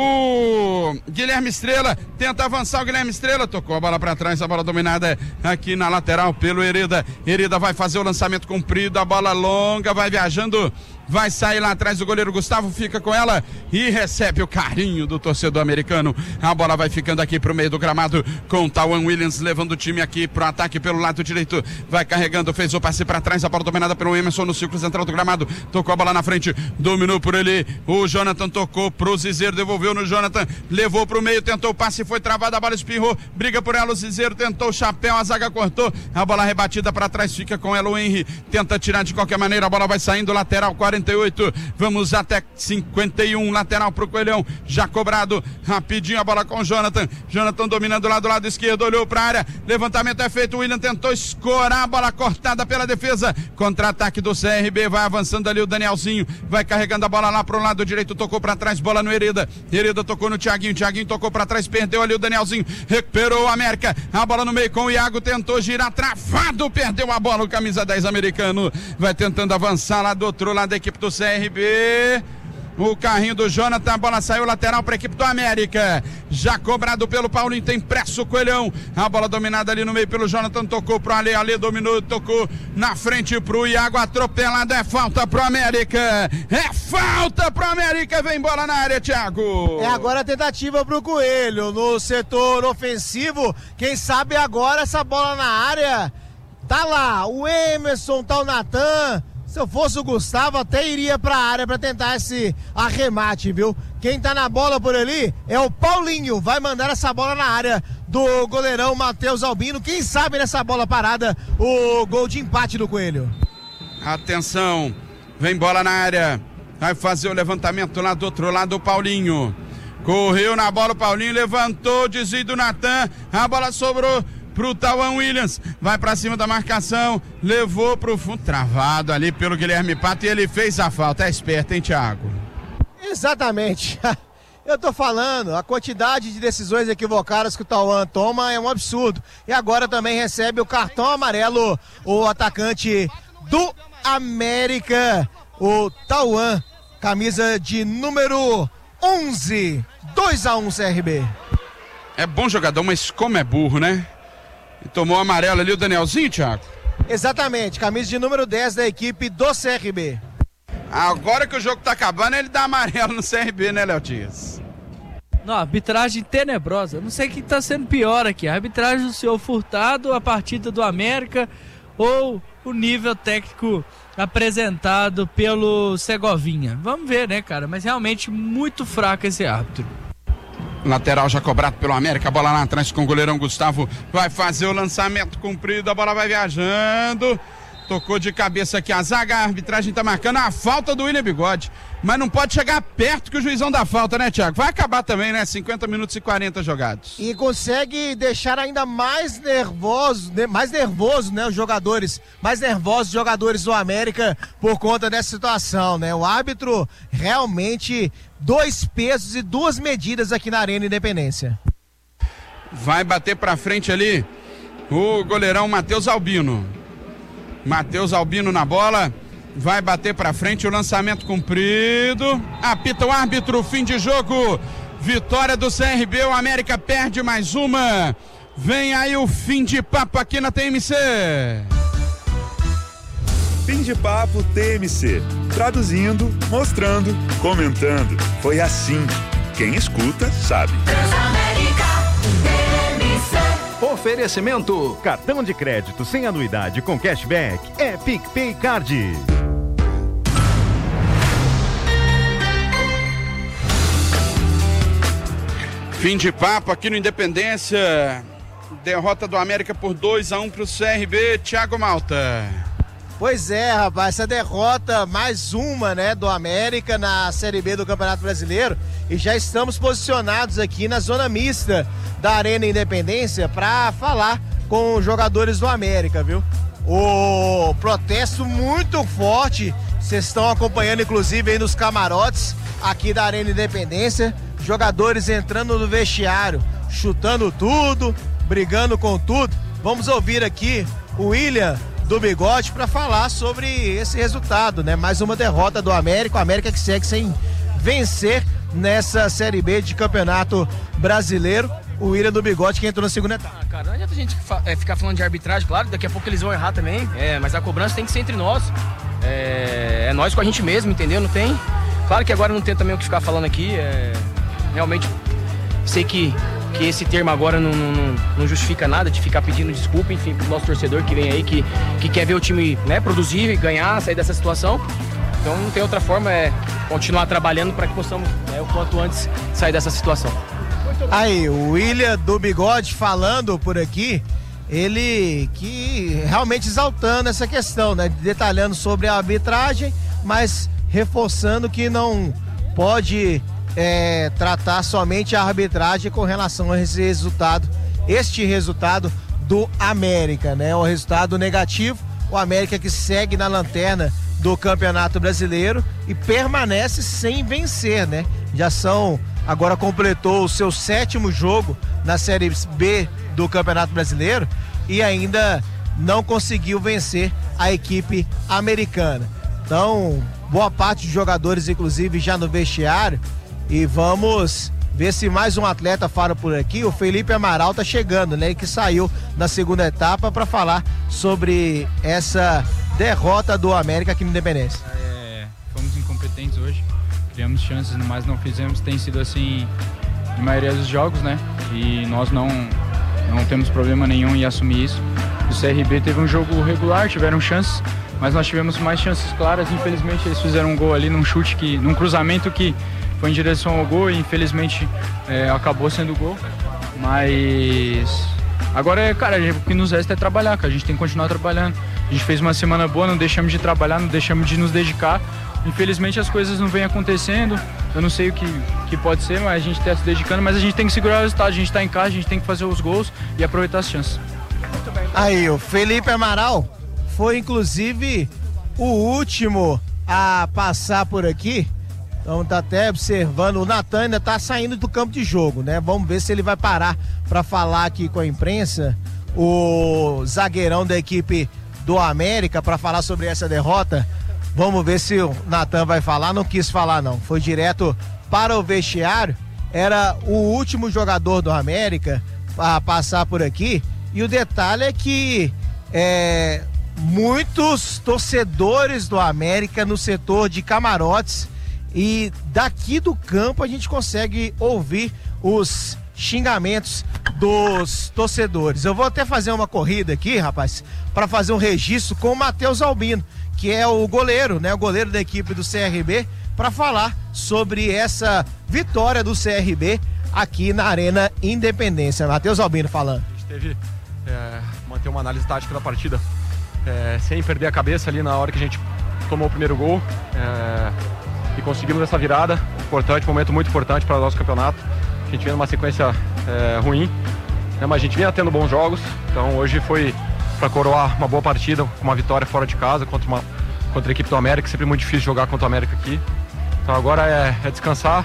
o Guilherme Estrela, tenta avançar o Guilherme Estrela, tocou a bola para trás, a bola dominada aqui na lateral pelo Hereda. Hereda vai fazer o lançamento comprido, a bola longa, vai viajando, vai sair lá atrás, o goleiro Gustavo fica com ela e recebe o carinho do torcedor americano. A bola vai ficando aqui pro meio do gramado com o Tauan Williams levando o time aqui pro ataque pelo lado direito, vai carregando, fez o passe para trás, a bola dominada pelo Emerson no círculo central do gramado, tocou a bola na frente, dominou por ele, o Jonathan tocou pro Zizeiro, devolveu no Jonathan, levou pro meio, tentou o passe, foi travado, a bola espirrou, briga por ela, o Zizeiro tentou o chapéu, a zaga cortou, a bola rebatida para trás, fica com ela o Henry, tenta tirar de qualquer maneira, a bola vai saindo, lateral quarenta e oito, vamos até cinquenta e um, lateral pro Coelhão, já cobrado, rapidinho a bola com o Jonathan, Jonathan dominando lá do lado esquerdo, olhou pra área, levantamento é feito, o William tentou escorar, a bola cortada pela defesa, contra-ataque do C R B, vai avançando ali o Danielzinho, vai carregando a bola lá pro lado direito, tocou pra trás, bola no Hereda, Hereda tocou no Thiaguinho, Thiaguinho tocou pra trás, perdeu ali o Danielzinho, recuperou o América, a bola no meio com o Iago, tentou girar, travado, perdeu a bola, o camisa dez americano, vai tentando avançar lá do outro lado da equipe do C R B, o carrinho do Jonathan, a bola saiu lateral para a equipe do América, já cobrado pelo Paulinho, tem pressa o Coelhão, a bola dominada ali no meio pelo Jonathan, tocou pro Ale, Ale dominou, tocou na frente pro Iago, atropelado, é falta pro América, é falta pro América, vem bola na área, Thiago. É agora a tentativa pro Coelho, no setor ofensivo, quem sabe agora essa bola na área, tá lá, o Emerson, tá o Natan. Se eu fosse o Gustavo, até iria pra área pra tentar esse arremate, viu? Quem tá na bola por ali é o Paulinho, vai mandar essa bola na área do goleirão Matheus Albino. Quem sabe nessa bola parada, o gol de empate do Coelho. Atenção, vem bola na área, vai fazer o levantamento lá do outro lado, o Paulinho. Correu na bola, o Paulinho levantou, desvio do Natan, a bola sobrou pro Tauan Williams, vai pra cima da marcação, levou pro fundo, travado ali pelo Guilherme Pato e ele fez a falta, é esperto, hein, Thiago? Exatamente, eu tô falando, a quantidade de decisões equivocadas que o Tauan toma é um absurdo, e agora também recebe o cartão amarelo, o atacante do América, o Tauan, camisa de número onze, dois a um C R B. É bom jogador, mas como é burro, né? E tomou o amarelo ali o Danielzinho, Thiago? Exatamente, camisa de número dez da equipe do C R B. Agora que o jogo tá acabando, ele dá amarelo no C R B, né, Léo Dias? Não, arbitragem tenebrosa. Não sei o que tá sendo pior aqui. A arbitragem do senhor Furtado, a partida do América ou o nível técnico apresentado pelo Segovinha. Vamos ver, né, cara? Mas realmente muito fraco esse árbitro. Lateral já cobrado pelo América, a bola lá atrás com o goleirão Gustavo, vai fazer o lançamento comprido, a bola vai viajando, tocou de cabeça aqui a zaga, a arbitragem tá marcando a falta do William Bigode, mas não pode chegar perto que o juizão dá falta, né, Thiago? Vai acabar também, né, cinquenta minutos e quarenta jogados. E consegue deixar ainda mais nervoso, mais nervoso, né, os jogadores, mais nervosos os jogadores do América por conta dessa situação, né, o árbitro realmente dois pesos e duas medidas aqui na Arena Independência. Vai bater pra frente ali o goleirão Matheus Albino. Matheus Albino na bola, vai bater pra frente, o lançamento comprido, apita o árbitro, fim de jogo, vitória do C R B, o América perde mais uma, vem aí o fim de papo aqui na T M C. Fim de papo T M C, traduzindo, mostrando, comentando, foi assim, quem escuta sabe. Oferecimento: cartão de crédito sem anuidade com cashback é PicPay Card. Fim de papo aqui no Independência, derrota do América por dois a um pro C R B, Thiago Malta. Pois é, rapaz, essa derrota, mais uma, né, do América na Série B do Campeonato Brasileiro, e já estamos posicionados aqui na zona mista da Arena Independência para falar com os jogadores do América, viu? O protesto muito forte, vocês estão acompanhando inclusive aí nos camarotes aqui da Arena Independência, jogadores entrando no vestiário, chutando tudo, brigando com tudo. Vamos ouvir aqui o William do Bigode para falar sobre esse resultado, né? Mais uma derrota do América, o América que segue sem vencer nessa Série B de Campeonato Brasileiro. O William do Bigode que entrou na segunda etapa. Ah, cara, não adianta a gente é, ficar falando de arbitragem, claro, daqui a pouco eles vão errar também, é, mas a cobrança tem que ser entre nós, é, é nós com a gente mesmo, entendeu? Não tem, claro que agora não tem também o que ficar falando aqui, é, realmente sei que que esse termo agora não, não, não justifica nada de ficar pedindo desculpa, enfim, pro nosso torcedor que vem aí, que, que quer ver o time, né, produzir, ganhar, sair dessa situação. Então não tem outra forma, é continuar trabalhando para que possamos, né, o quanto antes sair dessa situação. Aí, o William do Bigode falando por aqui, ele que realmente exaltando essa questão, né, detalhando sobre a arbitragem, mas reforçando que não pode É, tratar somente a arbitragem com relação a esse resultado, este resultado do América, né? O resultado negativo, o América que segue na lanterna do Campeonato Brasileiro e permanece sem vencer, né? Já são, agora completou o seu sétimo jogo na Série B do Campeonato Brasileiro e ainda não conseguiu vencer a equipe americana. Então, boa parte dos jogadores, inclusive, já no vestiário. E vamos ver se mais um atleta fala por aqui. O Felipe Amaral tá chegando, né? Que saiu na segunda etapa para falar sobre essa derrota do América aqui no Independência. É, fomos incompetentes hoje, criamos chances, mas não fizemos. Tem sido assim na maioria dos jogos, né? E nós não, não temos problema nenhum em assumir isso. O C R B teve um jogo regular, tiveram chances, mas nós tivemos mais chances claras. Infelizmente eles fizeram um gol ali num chute, que, num cruzamento que foi em direção ao gol e infelizmente é, acabou sendo gol, mas agora, cara, o que nos resta é trabalhar, cara. A gente tem que continuar trabalhando. A gente fez uma semana boa, não deixamos de trabalhar, não deixamos de nos dedicar. Infelizmente as coisas não vêm acontecendo, eu não sei o que, que pode ser, mas a gente está se dedicando, mas a gente tem que segurar o resultado, a gente está em casa, a gente tem que fazer os gols e aproveitar as chances. Aí, o Felipe Amaral foi inclusive o último a passar por aqui. Então tá até observando, o Natan ainda tá saindo do campo de jogo, né? Vamos ver se ele vai parar para falar aqui com a imprensa, o zagueirão da equipe do América, para falar sobre essa derrota. Vamos ver se o Natan vai falar, não quis falar não, foi direto para o vestiário, era o último jogador do América a passar por aqui, e o detalhe é que é, muitos torcedores do América no setor de camarotes, e daqui do campo a gente consegue ouvir os xingamentos dos torcedores. Eu vou até fazer uma corrida aqui, rapaz, para fazer um registro com o Matheus Albino, que é o goleiro, né, o goleiro da equipe do C R B, para falar sobre essa vitória do C R B aqui na Arena Independência. Matheus Albino falando. A gente teve é, manter uma análise tática da partida, é, sem perder a cabeça ali na hora que a gente tomou o primeiro gol, é, e conseguimos essa virada importante, momento muito importante para o nosso campeonato. A gente vinha numa sequência é, ruim, né, mas a gente vinha tendo bons jogos, então hoje foi para coroar uma boa partida, uma vitória fora de casa contra, uma, contra a equipe do América. Sempre muito difícil jogar contra o América aqui, então agora é, é descansar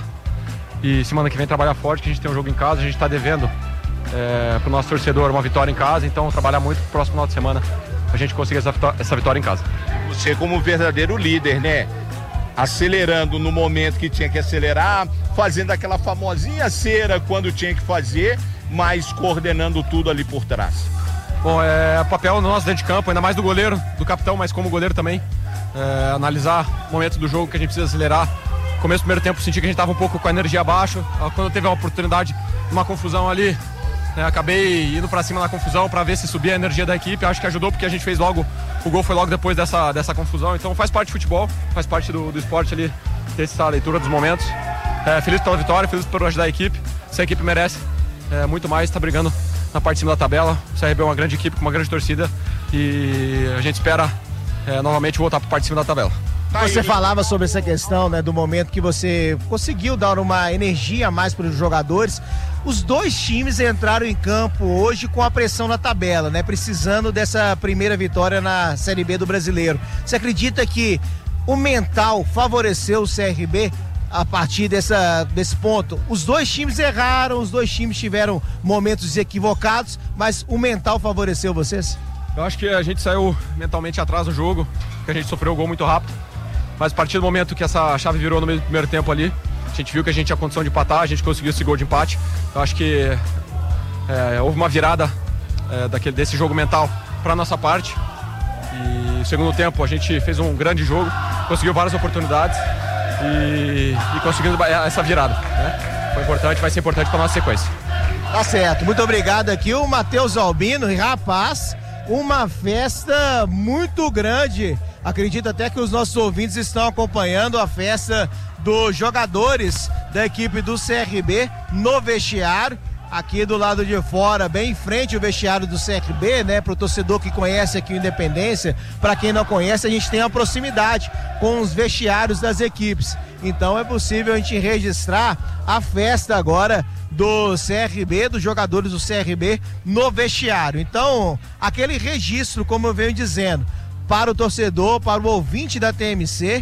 e semana que vem trabalhar forte, que a gente tem um jogo em casa. A gente está devendo é, para o nosso torcedor uma vitória em casa, então trabalhar muito pro próximo final de semana a gente conseguir essa, essa vitória em casa. Você como verdadeiro líder, né? Acelerando no momento que tinha que acelerar, fazendo aquela famosinha cera quando tinha que fazer, mas coordenando tudo ali por trás. Bom, é papel nosso dentro de campo, ainda mais do goleiro, do capitão, mas como goleiro também, é, analisar o momento do jogo que a gente precisa acelerar. No começo do primeiro tempo senti que a gente estava um pouco com a energia abaixo, quando teve a oportunidade, uma confusão ali, é, acabei indo para cima na confusão para ver se subia a energia da equipe. Acho que ajudou porque a gente fez logo, o gol foi logo depois dessa, dessa confusão, então faz parte do futebol, faz parte do, do esporte ali, ter essa leitura dos momentos. É, feliz pela vitória, feliz por ajudar a equipe, se a equipe merece é, muito mais, está brigando na parte de cima da tabela. O C R B é uma grande equipe com uma grande torcida e a gente espera é, novamente voltar para a parte de cima da tabela. Você falava sobre essa questão, né, do momento que você conseguiu dar uma energia a mais para os jogadores. Os dois times entraram em campo hoje com a pressão na tabela, né, precisando dessa primeira vitória na Série B do Brasileiro. Você acredita que o mental favoreceu o C R B a partir dessa, desse ponto? Os dois times erraram, os dois times tiveram momentos equivocados, mas o mental favoreceu vocês? Eu acho que a gente saiu mentalmente atrás do jogo, que a gente sofreu o gol muito rápido. Mas a partir do momento que essa chave virou no meio do primeiro tempo ali, a gente viu que a gente tinha condição de empatar, a gente conseguiu esse gol de empate. Eu acho que é, houve uma virada é, daquele, desse jogo mental para a nossa parte. E no segundo tempo a gente fez um grande jogo, conseguiu várias oportunidades e, e conseguimos essa virada, né? Foi importante, vai ser importante para a nossa sequência. Tá certo, muito obrigado aqui o Matheus Albino. E rapaz, uma festa muito grande. Acredito até que os nossos ouvintes estão acompanhando a festa dos jogadores da equipe do C R B no vestiário, aqui do lado de fora, bem em frente ao vestiário do C R B, né? Para o torcedor que conhece aqui o Independência, para quem não conhece, a gente tem a proximidade com os vestiários das equipes. Então é possível a gente registrar a festa agora do C R B, dos jogadores do C R B no vestiário. Então, aquele registro, como eu venho dizendo, para o torcedor, para o ouvinte da T M C,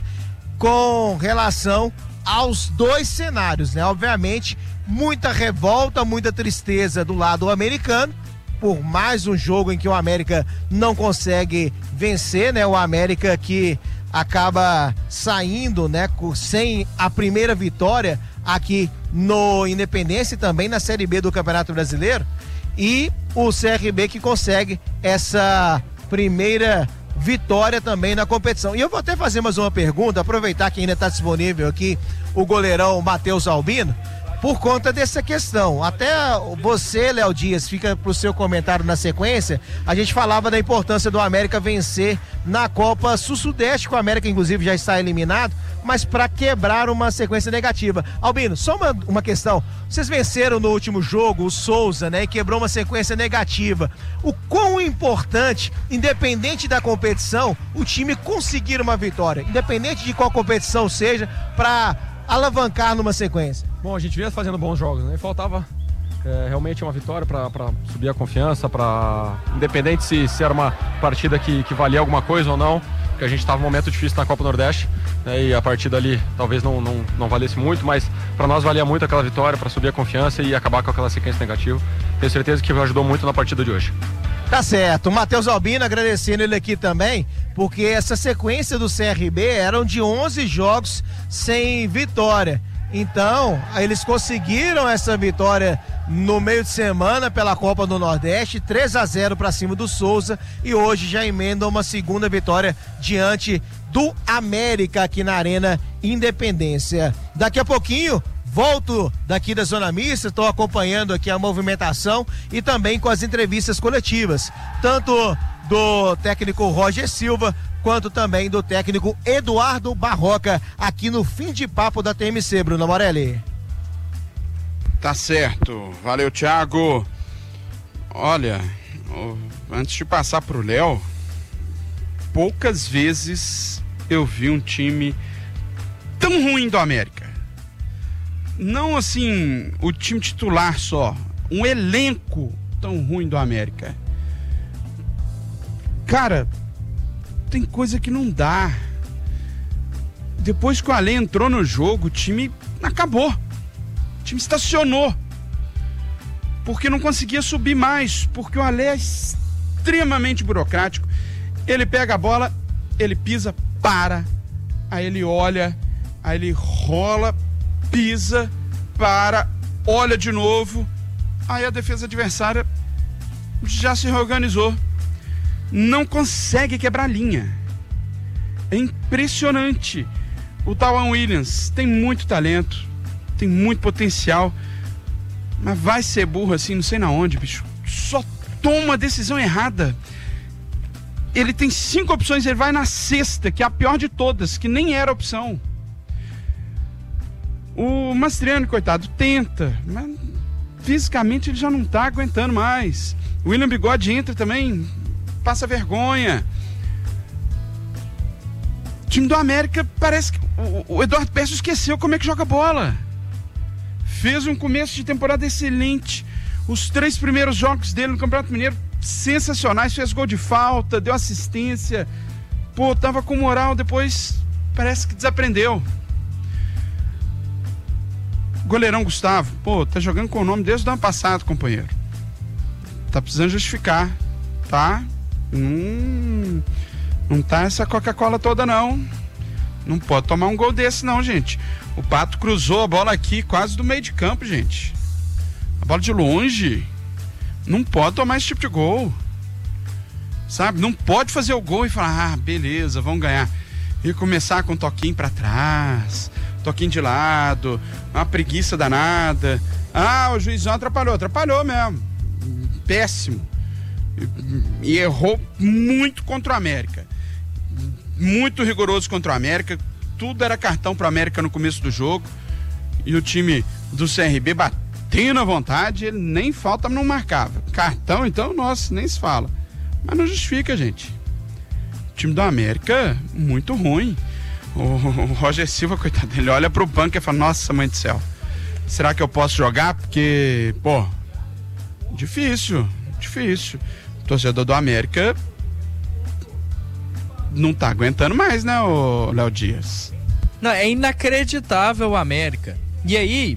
com relação aos dois cenários, né? Obviamente, muita revolta, muita tristeza do lado americano, por mais um jogo em que o América não consegue vencer, né? O América que acaba saindo, né, sem a primeira vitória aqui no Independência e também na Série B do Campeonato Brasileiro, e o C R B que consegue essa primeira vitória também na competição. E eu vou até fazer mais uma pergunta, aproveitar que ainda está disponível aqui o goleirão Matheus Albino, por conta dessa questão. Até você, Léo Dias, fica pro seu comentário na sequência. A gente falava da importância do América vencer na Copa Sul-Sudeste, que o América inclusive já está eliminado, mas para quebrar uma sequência negativa. Albino, só uma, uma questão. Vocês venceram no último jogo o Souza, né, e quebrou uma sequência negativa. O quão importante, independente da competição, o time conseguir uma vitória, independente de qual competição seja, para alavancar numa sequência? Bom, a gente vinha fazendo bons jogos, né? E faltava é, realmente uma vitória para subir a confiança, para independente se, se era uma partida que, que valia alguma coisa ou não, porque a gente estava num momento difícil na Copa Nordeste, né? E a partir dali talvez não, não, não valesse muito, mas para nós valia muito aquela vitória para subir a confiança e acabar com aquela sequência negativa. Tenho certeza que ajudou muito na partida de hoje. Tá certo, o Matheus Albino, agradecendo ele aqui também, porque essa sequência do C R B eram de onze jogos sem vitória. Então, eles conseguiram essa vitória no meio de semana pela Copa do Nordeste, três a zero para cima do Souza, e hoje já emendam uma segunda vitória diante do América aqui na Arena Independência. Daqui a pouquinho volto daqui da Zona Mista, estou acompanhando aqui a movimentação e também com as entrevistas coletivas, tanto do técnico Roger Silva, quanto também do técnico Eduardo Barroca, aqui no Fim de Papo da T M C, Bruno Morelli. Tá certo. Valeu, Thiago. Olha, antes de passar pro Léo, poucas vezes eu vi um time tão ruim do América. Não assim, o time titular só, um elenco tão ruim do América. Cara, tem coisa que não dá. Depois que o Alê entrou no jogo, o time acabou. O time estacionou. Porque não conseguia subir mais. Porque o Alê é extremamente burocrático. Ele pega a bola, ele pisa, para. Aí ele olha, aí ele rola, pisa, para, olha de novo. Aí a defesa adversária já se reorganizou. Não consegue quebrar linha. É impressionante. O Tawan Williams tem muito talento, tem muito potencial, mas vai ser burro assim, não sei na onde, bicho. Só toma a decisão errada. Ele tem cinco opções, ele vai na sexta, que é a pior de todas, que nem era opção. O Mastriani, coitado, tenta, mas fisicamente ele já não tá aguentando mais. O William Bigode entra também, passa vergonha. O time do América parece que o, o Eduardo Pércio esqueceu como é que joga bola. Fez um começo de temporada excelente. Os três primeiros jogos dele no Campeonato Mineiro sensacionais, fez gol de falta, deu assistência, pô, tava com moral, depois parece que desaprendeu. Goleirão Gustavo, pô, tá jogando com o nome desde o ano passado, companheiro. Tá precisando justificar, tá? Hum, não tá essa Coca-Cola toda, não. Não pode tomar um gol desse, não, gente. O Pato cruzou a bola aqui, quase do meio de campo, gente. A bola de longe. Não pode tomar esse tipo de gol. Sabe? Não pode fazer o gol e falar, ah, beleza, vamos ganhar. E começar com um toquinho pra trás, toquinho de lado, uma preguiça danada. Ah, o juizão atrapalhou. Atrapalhou mesmo. Péssimo. E errou muito contra o América. Muito rigoroso contra o América. Tudo era cartão pro América no começo do jogo. E o time do C R B bateu na vontade, ele nem falta, não marcava. Cartão, então, nossa, nem se fala. Mas não justifica, gente. O time do América, muito ruim. O, o Roger Silva, coitado dele, olha pro banco e fala, nossa, mãe do céu, será que eu posso jogar? Porque, pô, difícil, difícil. O torcedor do América não tá aguentando mais, né, o Léo Dias? Não, é inacreditável o América. E aí,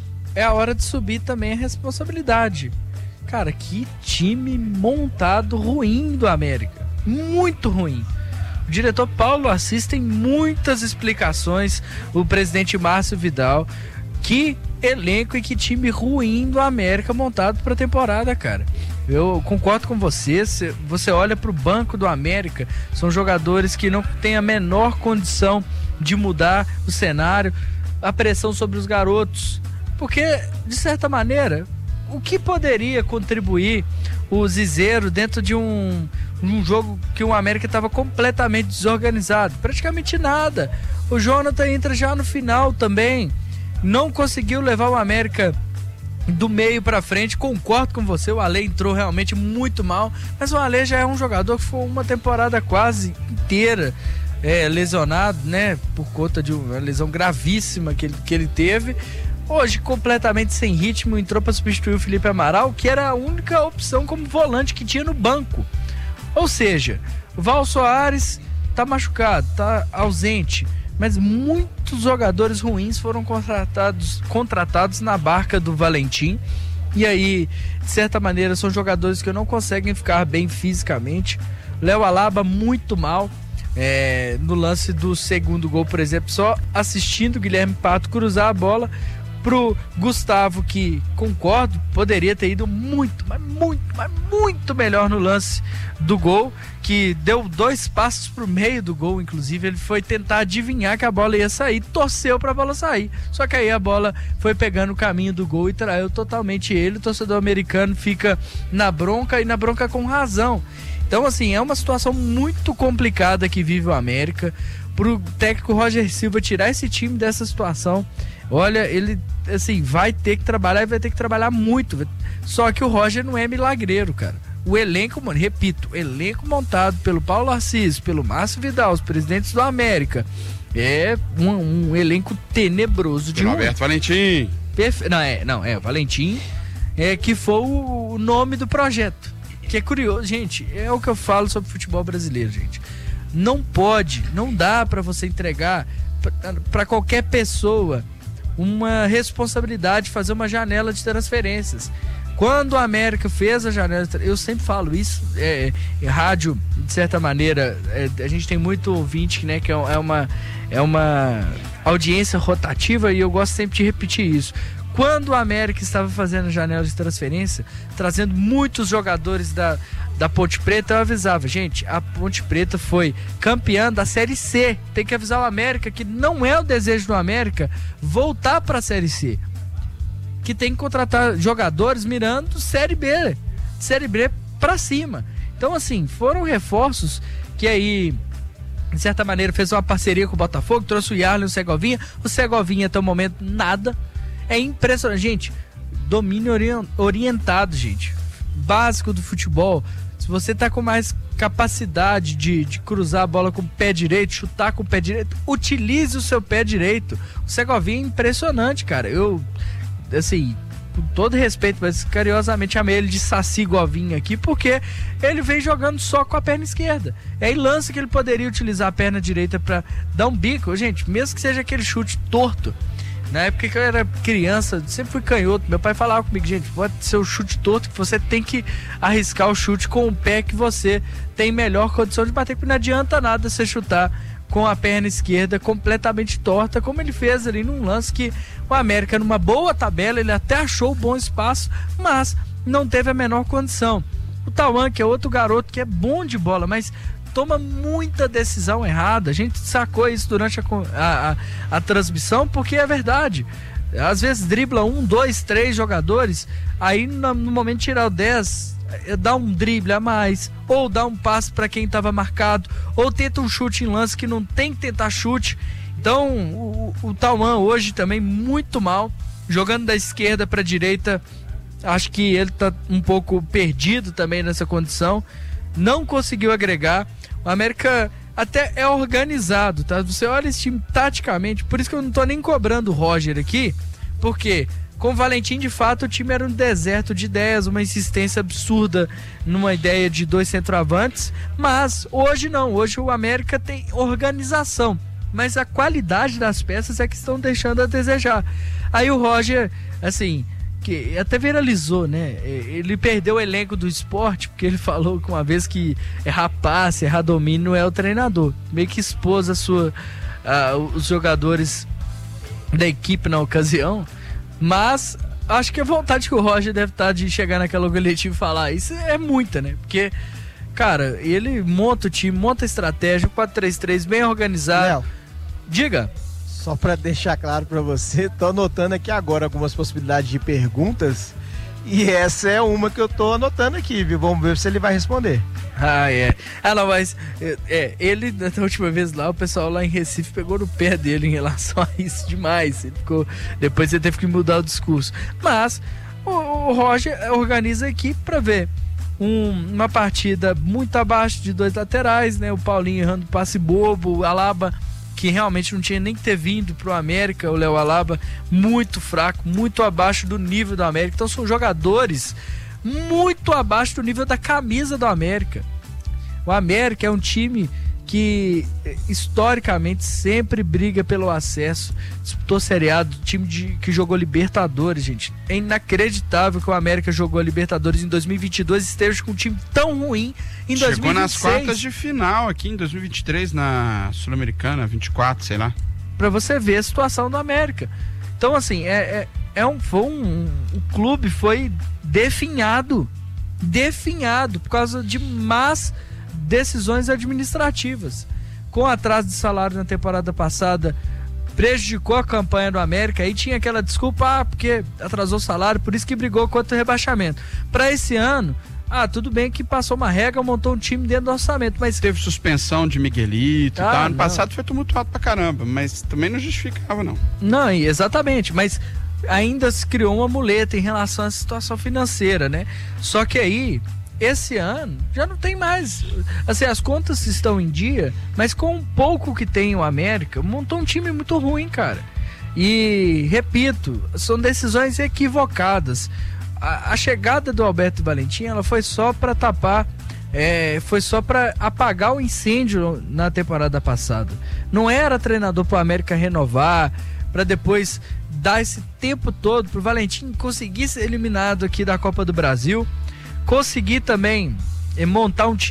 é a hora de subir também a responsabilidade. Cara, que time montado ruim do América. Muito ruim. O diretor Paulo Assis tem muitas explicações. O presidente Márcio Vidal. Que elenco e que time ruim do América montado para a temporada, cara. Eu concordo com você. Você olha para o banco do América, são jogadores que não têm a menor condição de mudar o cenário. A pressão sobre os garotos. Porque, de certa maneira, o que poderia contribuir o Zizeiro dentro de um, um jogo que o América estava completamente desorganizado? Praticamente nada. O Jonathan entra já no final também. Não conseguiu levar o América do meio para frente. Concordo com você, o Alê entrou realmente muito mal. Mas o Alê já é um jogador que foi uma temporada quase inteira é, lesionado, né? Por conta de uma lesão gravíssima que ele, que ele teve. Hoje, completamente sem ritmo, entrou para substituir o Felipe Amaral, que era a única opção como volante que tinha no banco. Ou seja, o Val Soares tá machucado, tá ausente, mas muitos jogadores ruins foram contratados, contratados na barca do Valentim. E aí, de certa maneira, são jogadores que não conseguem ficar bem fisicamente. Léo Alaba muito mal. É, no lance do segundo gol, por exemplo, só assistindo o Guilherme Pato cruzar a bola pro Gustavo, que, concordo, poderia ter ido muito, mas muito, mas muito melhor no lance do gol, que deu dois passos pro meio do gol, inclusive ele foi tentar adivinhar que a bola ia sair, torceu pra bola sair, só que aí a bola foi pegando o caminho do gol e traiu totalmente ele. O torcedor americano fica na bronca, e na bronca com razão. Então, assim, é uma situação muito complicada que vive o América. pro técnico Roger Silva tirar esse time dessa situação, olha, ele assim, vai ter que trabalhar e vai ter que trabalhar muito. Só que o Roger não é milagreiro, cara. O elenco, mano, repito, o elenco montado pelo Paulo Assis, pelo Márcio Vidal, os presidentes do América, é um, um elenco tenebroso de pelo Alberto Valentim. Perfe... Não, é, não, é, o Valentim, é, que foi o, o nome do projeto. Que é curioso, gente, é o que eu falo sobre futebol brasileiro, gente. Não pode, não dá pra você entregar pra qualquer pessoa uma responsabilidade de fazer uma janela de transferências. Quando a América fez a janela, eu sempre falo isso, é, em rádio, de certa maneira, é, a gente tem muito ouvinte, né, que é uma, é uma audiência rotativa, e eu gosto sempre de repetir isso. Quando a América estava fazendo a janela de transferência, trazendo muitos jogadores da, da Ponte Preta, eu avisava, gente, a Ponte Preta foi campeã da Série C, tem que avisar o América que não é o desejo do América voltar para a Série C, que tem que contratar jogadores mirando Série B, Série B pra cima. Então, assim, foram reforços que aí, de certa maneira, fez uma parceria com o Botafogo, trouxe o Yarley e o Segovinha. O Segovinha, até o momento, nada. É impressionante. Gente, domínio orientado, gente. Básico do futebol. Se você tá com mais capacidade de, de cruzar a bola com o pé direito, chutar com o pé direito, utilize o seu pé direito. O Segovinha é impressionante, cara. Eu... assim, com todo respeito, mas carinhosamente chamei ele de Saci Govinha aqui, porque ele vem jogando só com a perna esquerda. É aí lança que ele poderia utilizar a perna direita para dar um bico. Gente, mesmo que seja aquele chute torto. Na época que eu era criança, sempre fui canhoto, meu pai falava comigo, gente, pode ser o chute torto, que você tem que arriscar o chute com o pé que você tem melhor condição de bater, porque não adianta nada você chutar com a perna esquerda completamente torta, como ele fez ali num lance que o América, numa boa tabela, ele até achou bom espaço, mas não teve a menor condição. O Tauan, que é outro garoto que é bom de bola, mas toma muita decisão errada. A gente sacou isso durante a, a, a, a transmissão, porque é verdade. Às vezes dribla um, dois, três jogadores, aí no, no momento de tirar o dez, dá um drible a mais, ou dá um passe para quem estava marcado, ou tenta um chute em lance que não tem que tentar chute. Então o, o Tauan hoje também muito mal, jogando da esquerda para a direita. Acho que ele tá um pouco perdido também nessa condição, não conseguiu agregar. O América até é organizado, tá? Você olha esse time taticamente, por isso que eu não tô nem cobrando o Roger aqui, porque com o Valentim, de fato, o time era um deserto de ideias, uma insistência absurda numa ideia de dois centroavantes, mas hoje não, hoje o América tem organização, mas a qualidade das peças é que estão deixando a desejar. Aí o Roger, assim, que até viralizou, né? Ele perdeu o elenco do esporte, porque ele falou que uma vez que errar passe, errar domínio, não é o treinador. Meio que expôs a sua, uh, os jogadores da equipe na ocasião. Mas acho que a vontade que o Roger deve estar de chegar naquela coletiva e falar isso é muita, né? Porque, cara, ele monta o time, monta a estratégia, quatro três três bem organizado. Léo, diga. Só pra deixar claro pra você, tô anotando aqui agora algumas possibilidades de perguntas e essa é uma que eu tô anotando aqui, viu? Vamos ver se ele vai responder. Ah, é. Ah, não, mas é, ele, na última vez lá, o pessoal lá em Recife pegou no pé dele em relação a isso demais. Ele ficou, depois ele teve que mudar o discurso. Mas o, o Roger organiza a equipe pra ver um, uma partida muito abaixo de dois laterais, né? O Paulinho errando passe bobo, o Alaba, que realmente não tinha nem que ter vindo pro América, o Léo Alaba, muito fraco, muito abaixo do nível do América. Então são jogadores muito abaixo do nível da camisa do América. O América é um time que historicamente sempre briga pelo acesso, disputou Série A, time de, que jogou Libertadores, gente. É inacreditável que o América jogou a Libertadores em dois mil e vinte e dois e esteja com um time tão ruim em dois mil e vinte e seis. Chegou nas quartas de final aqui em dois mil e vinte e três, na Sul-Americana, vinte e quatro, sei lá. Pra você ver a situação do América. Então, assim, é, é, é um, foi um, o clube foi definhado, definhado por causa de más decisões administrativas. Com atraso de salário na temporada passada, prejudicou a campanha do América. Aí tinha aquela desculpa, ah, porque atrasou o salário, por isso que brigou contra o rebaixamento. Para esse ano, Ah, tudo bem que passou uma regra, montou um time dentro do orçamento, mas... Teve suspensão de Miguelito ah, e tal. Ano não. passado foi tumultuado pra caramba, mas também não justificava, não. Não, exatamente, mas ainda se criou uma muleta em relação à situação financeira, né? Só que aí, esse ano, já não tem mais. Assim, as contas estão em dia, mas com o pouco que tem o América, montou um time muito ruim, cara. E, repito, são decisões equivocadas. A, a chegada do Alberto Valentim, ela foi só para tapar, é, foi só para apagar o incêndio na temporada passada. Não era treinador para o América renovar, para depois dar esse tempo todo para o Valentim conseguir ser eliminado aqui da Copa do Brasil, conseguir também é, montar um time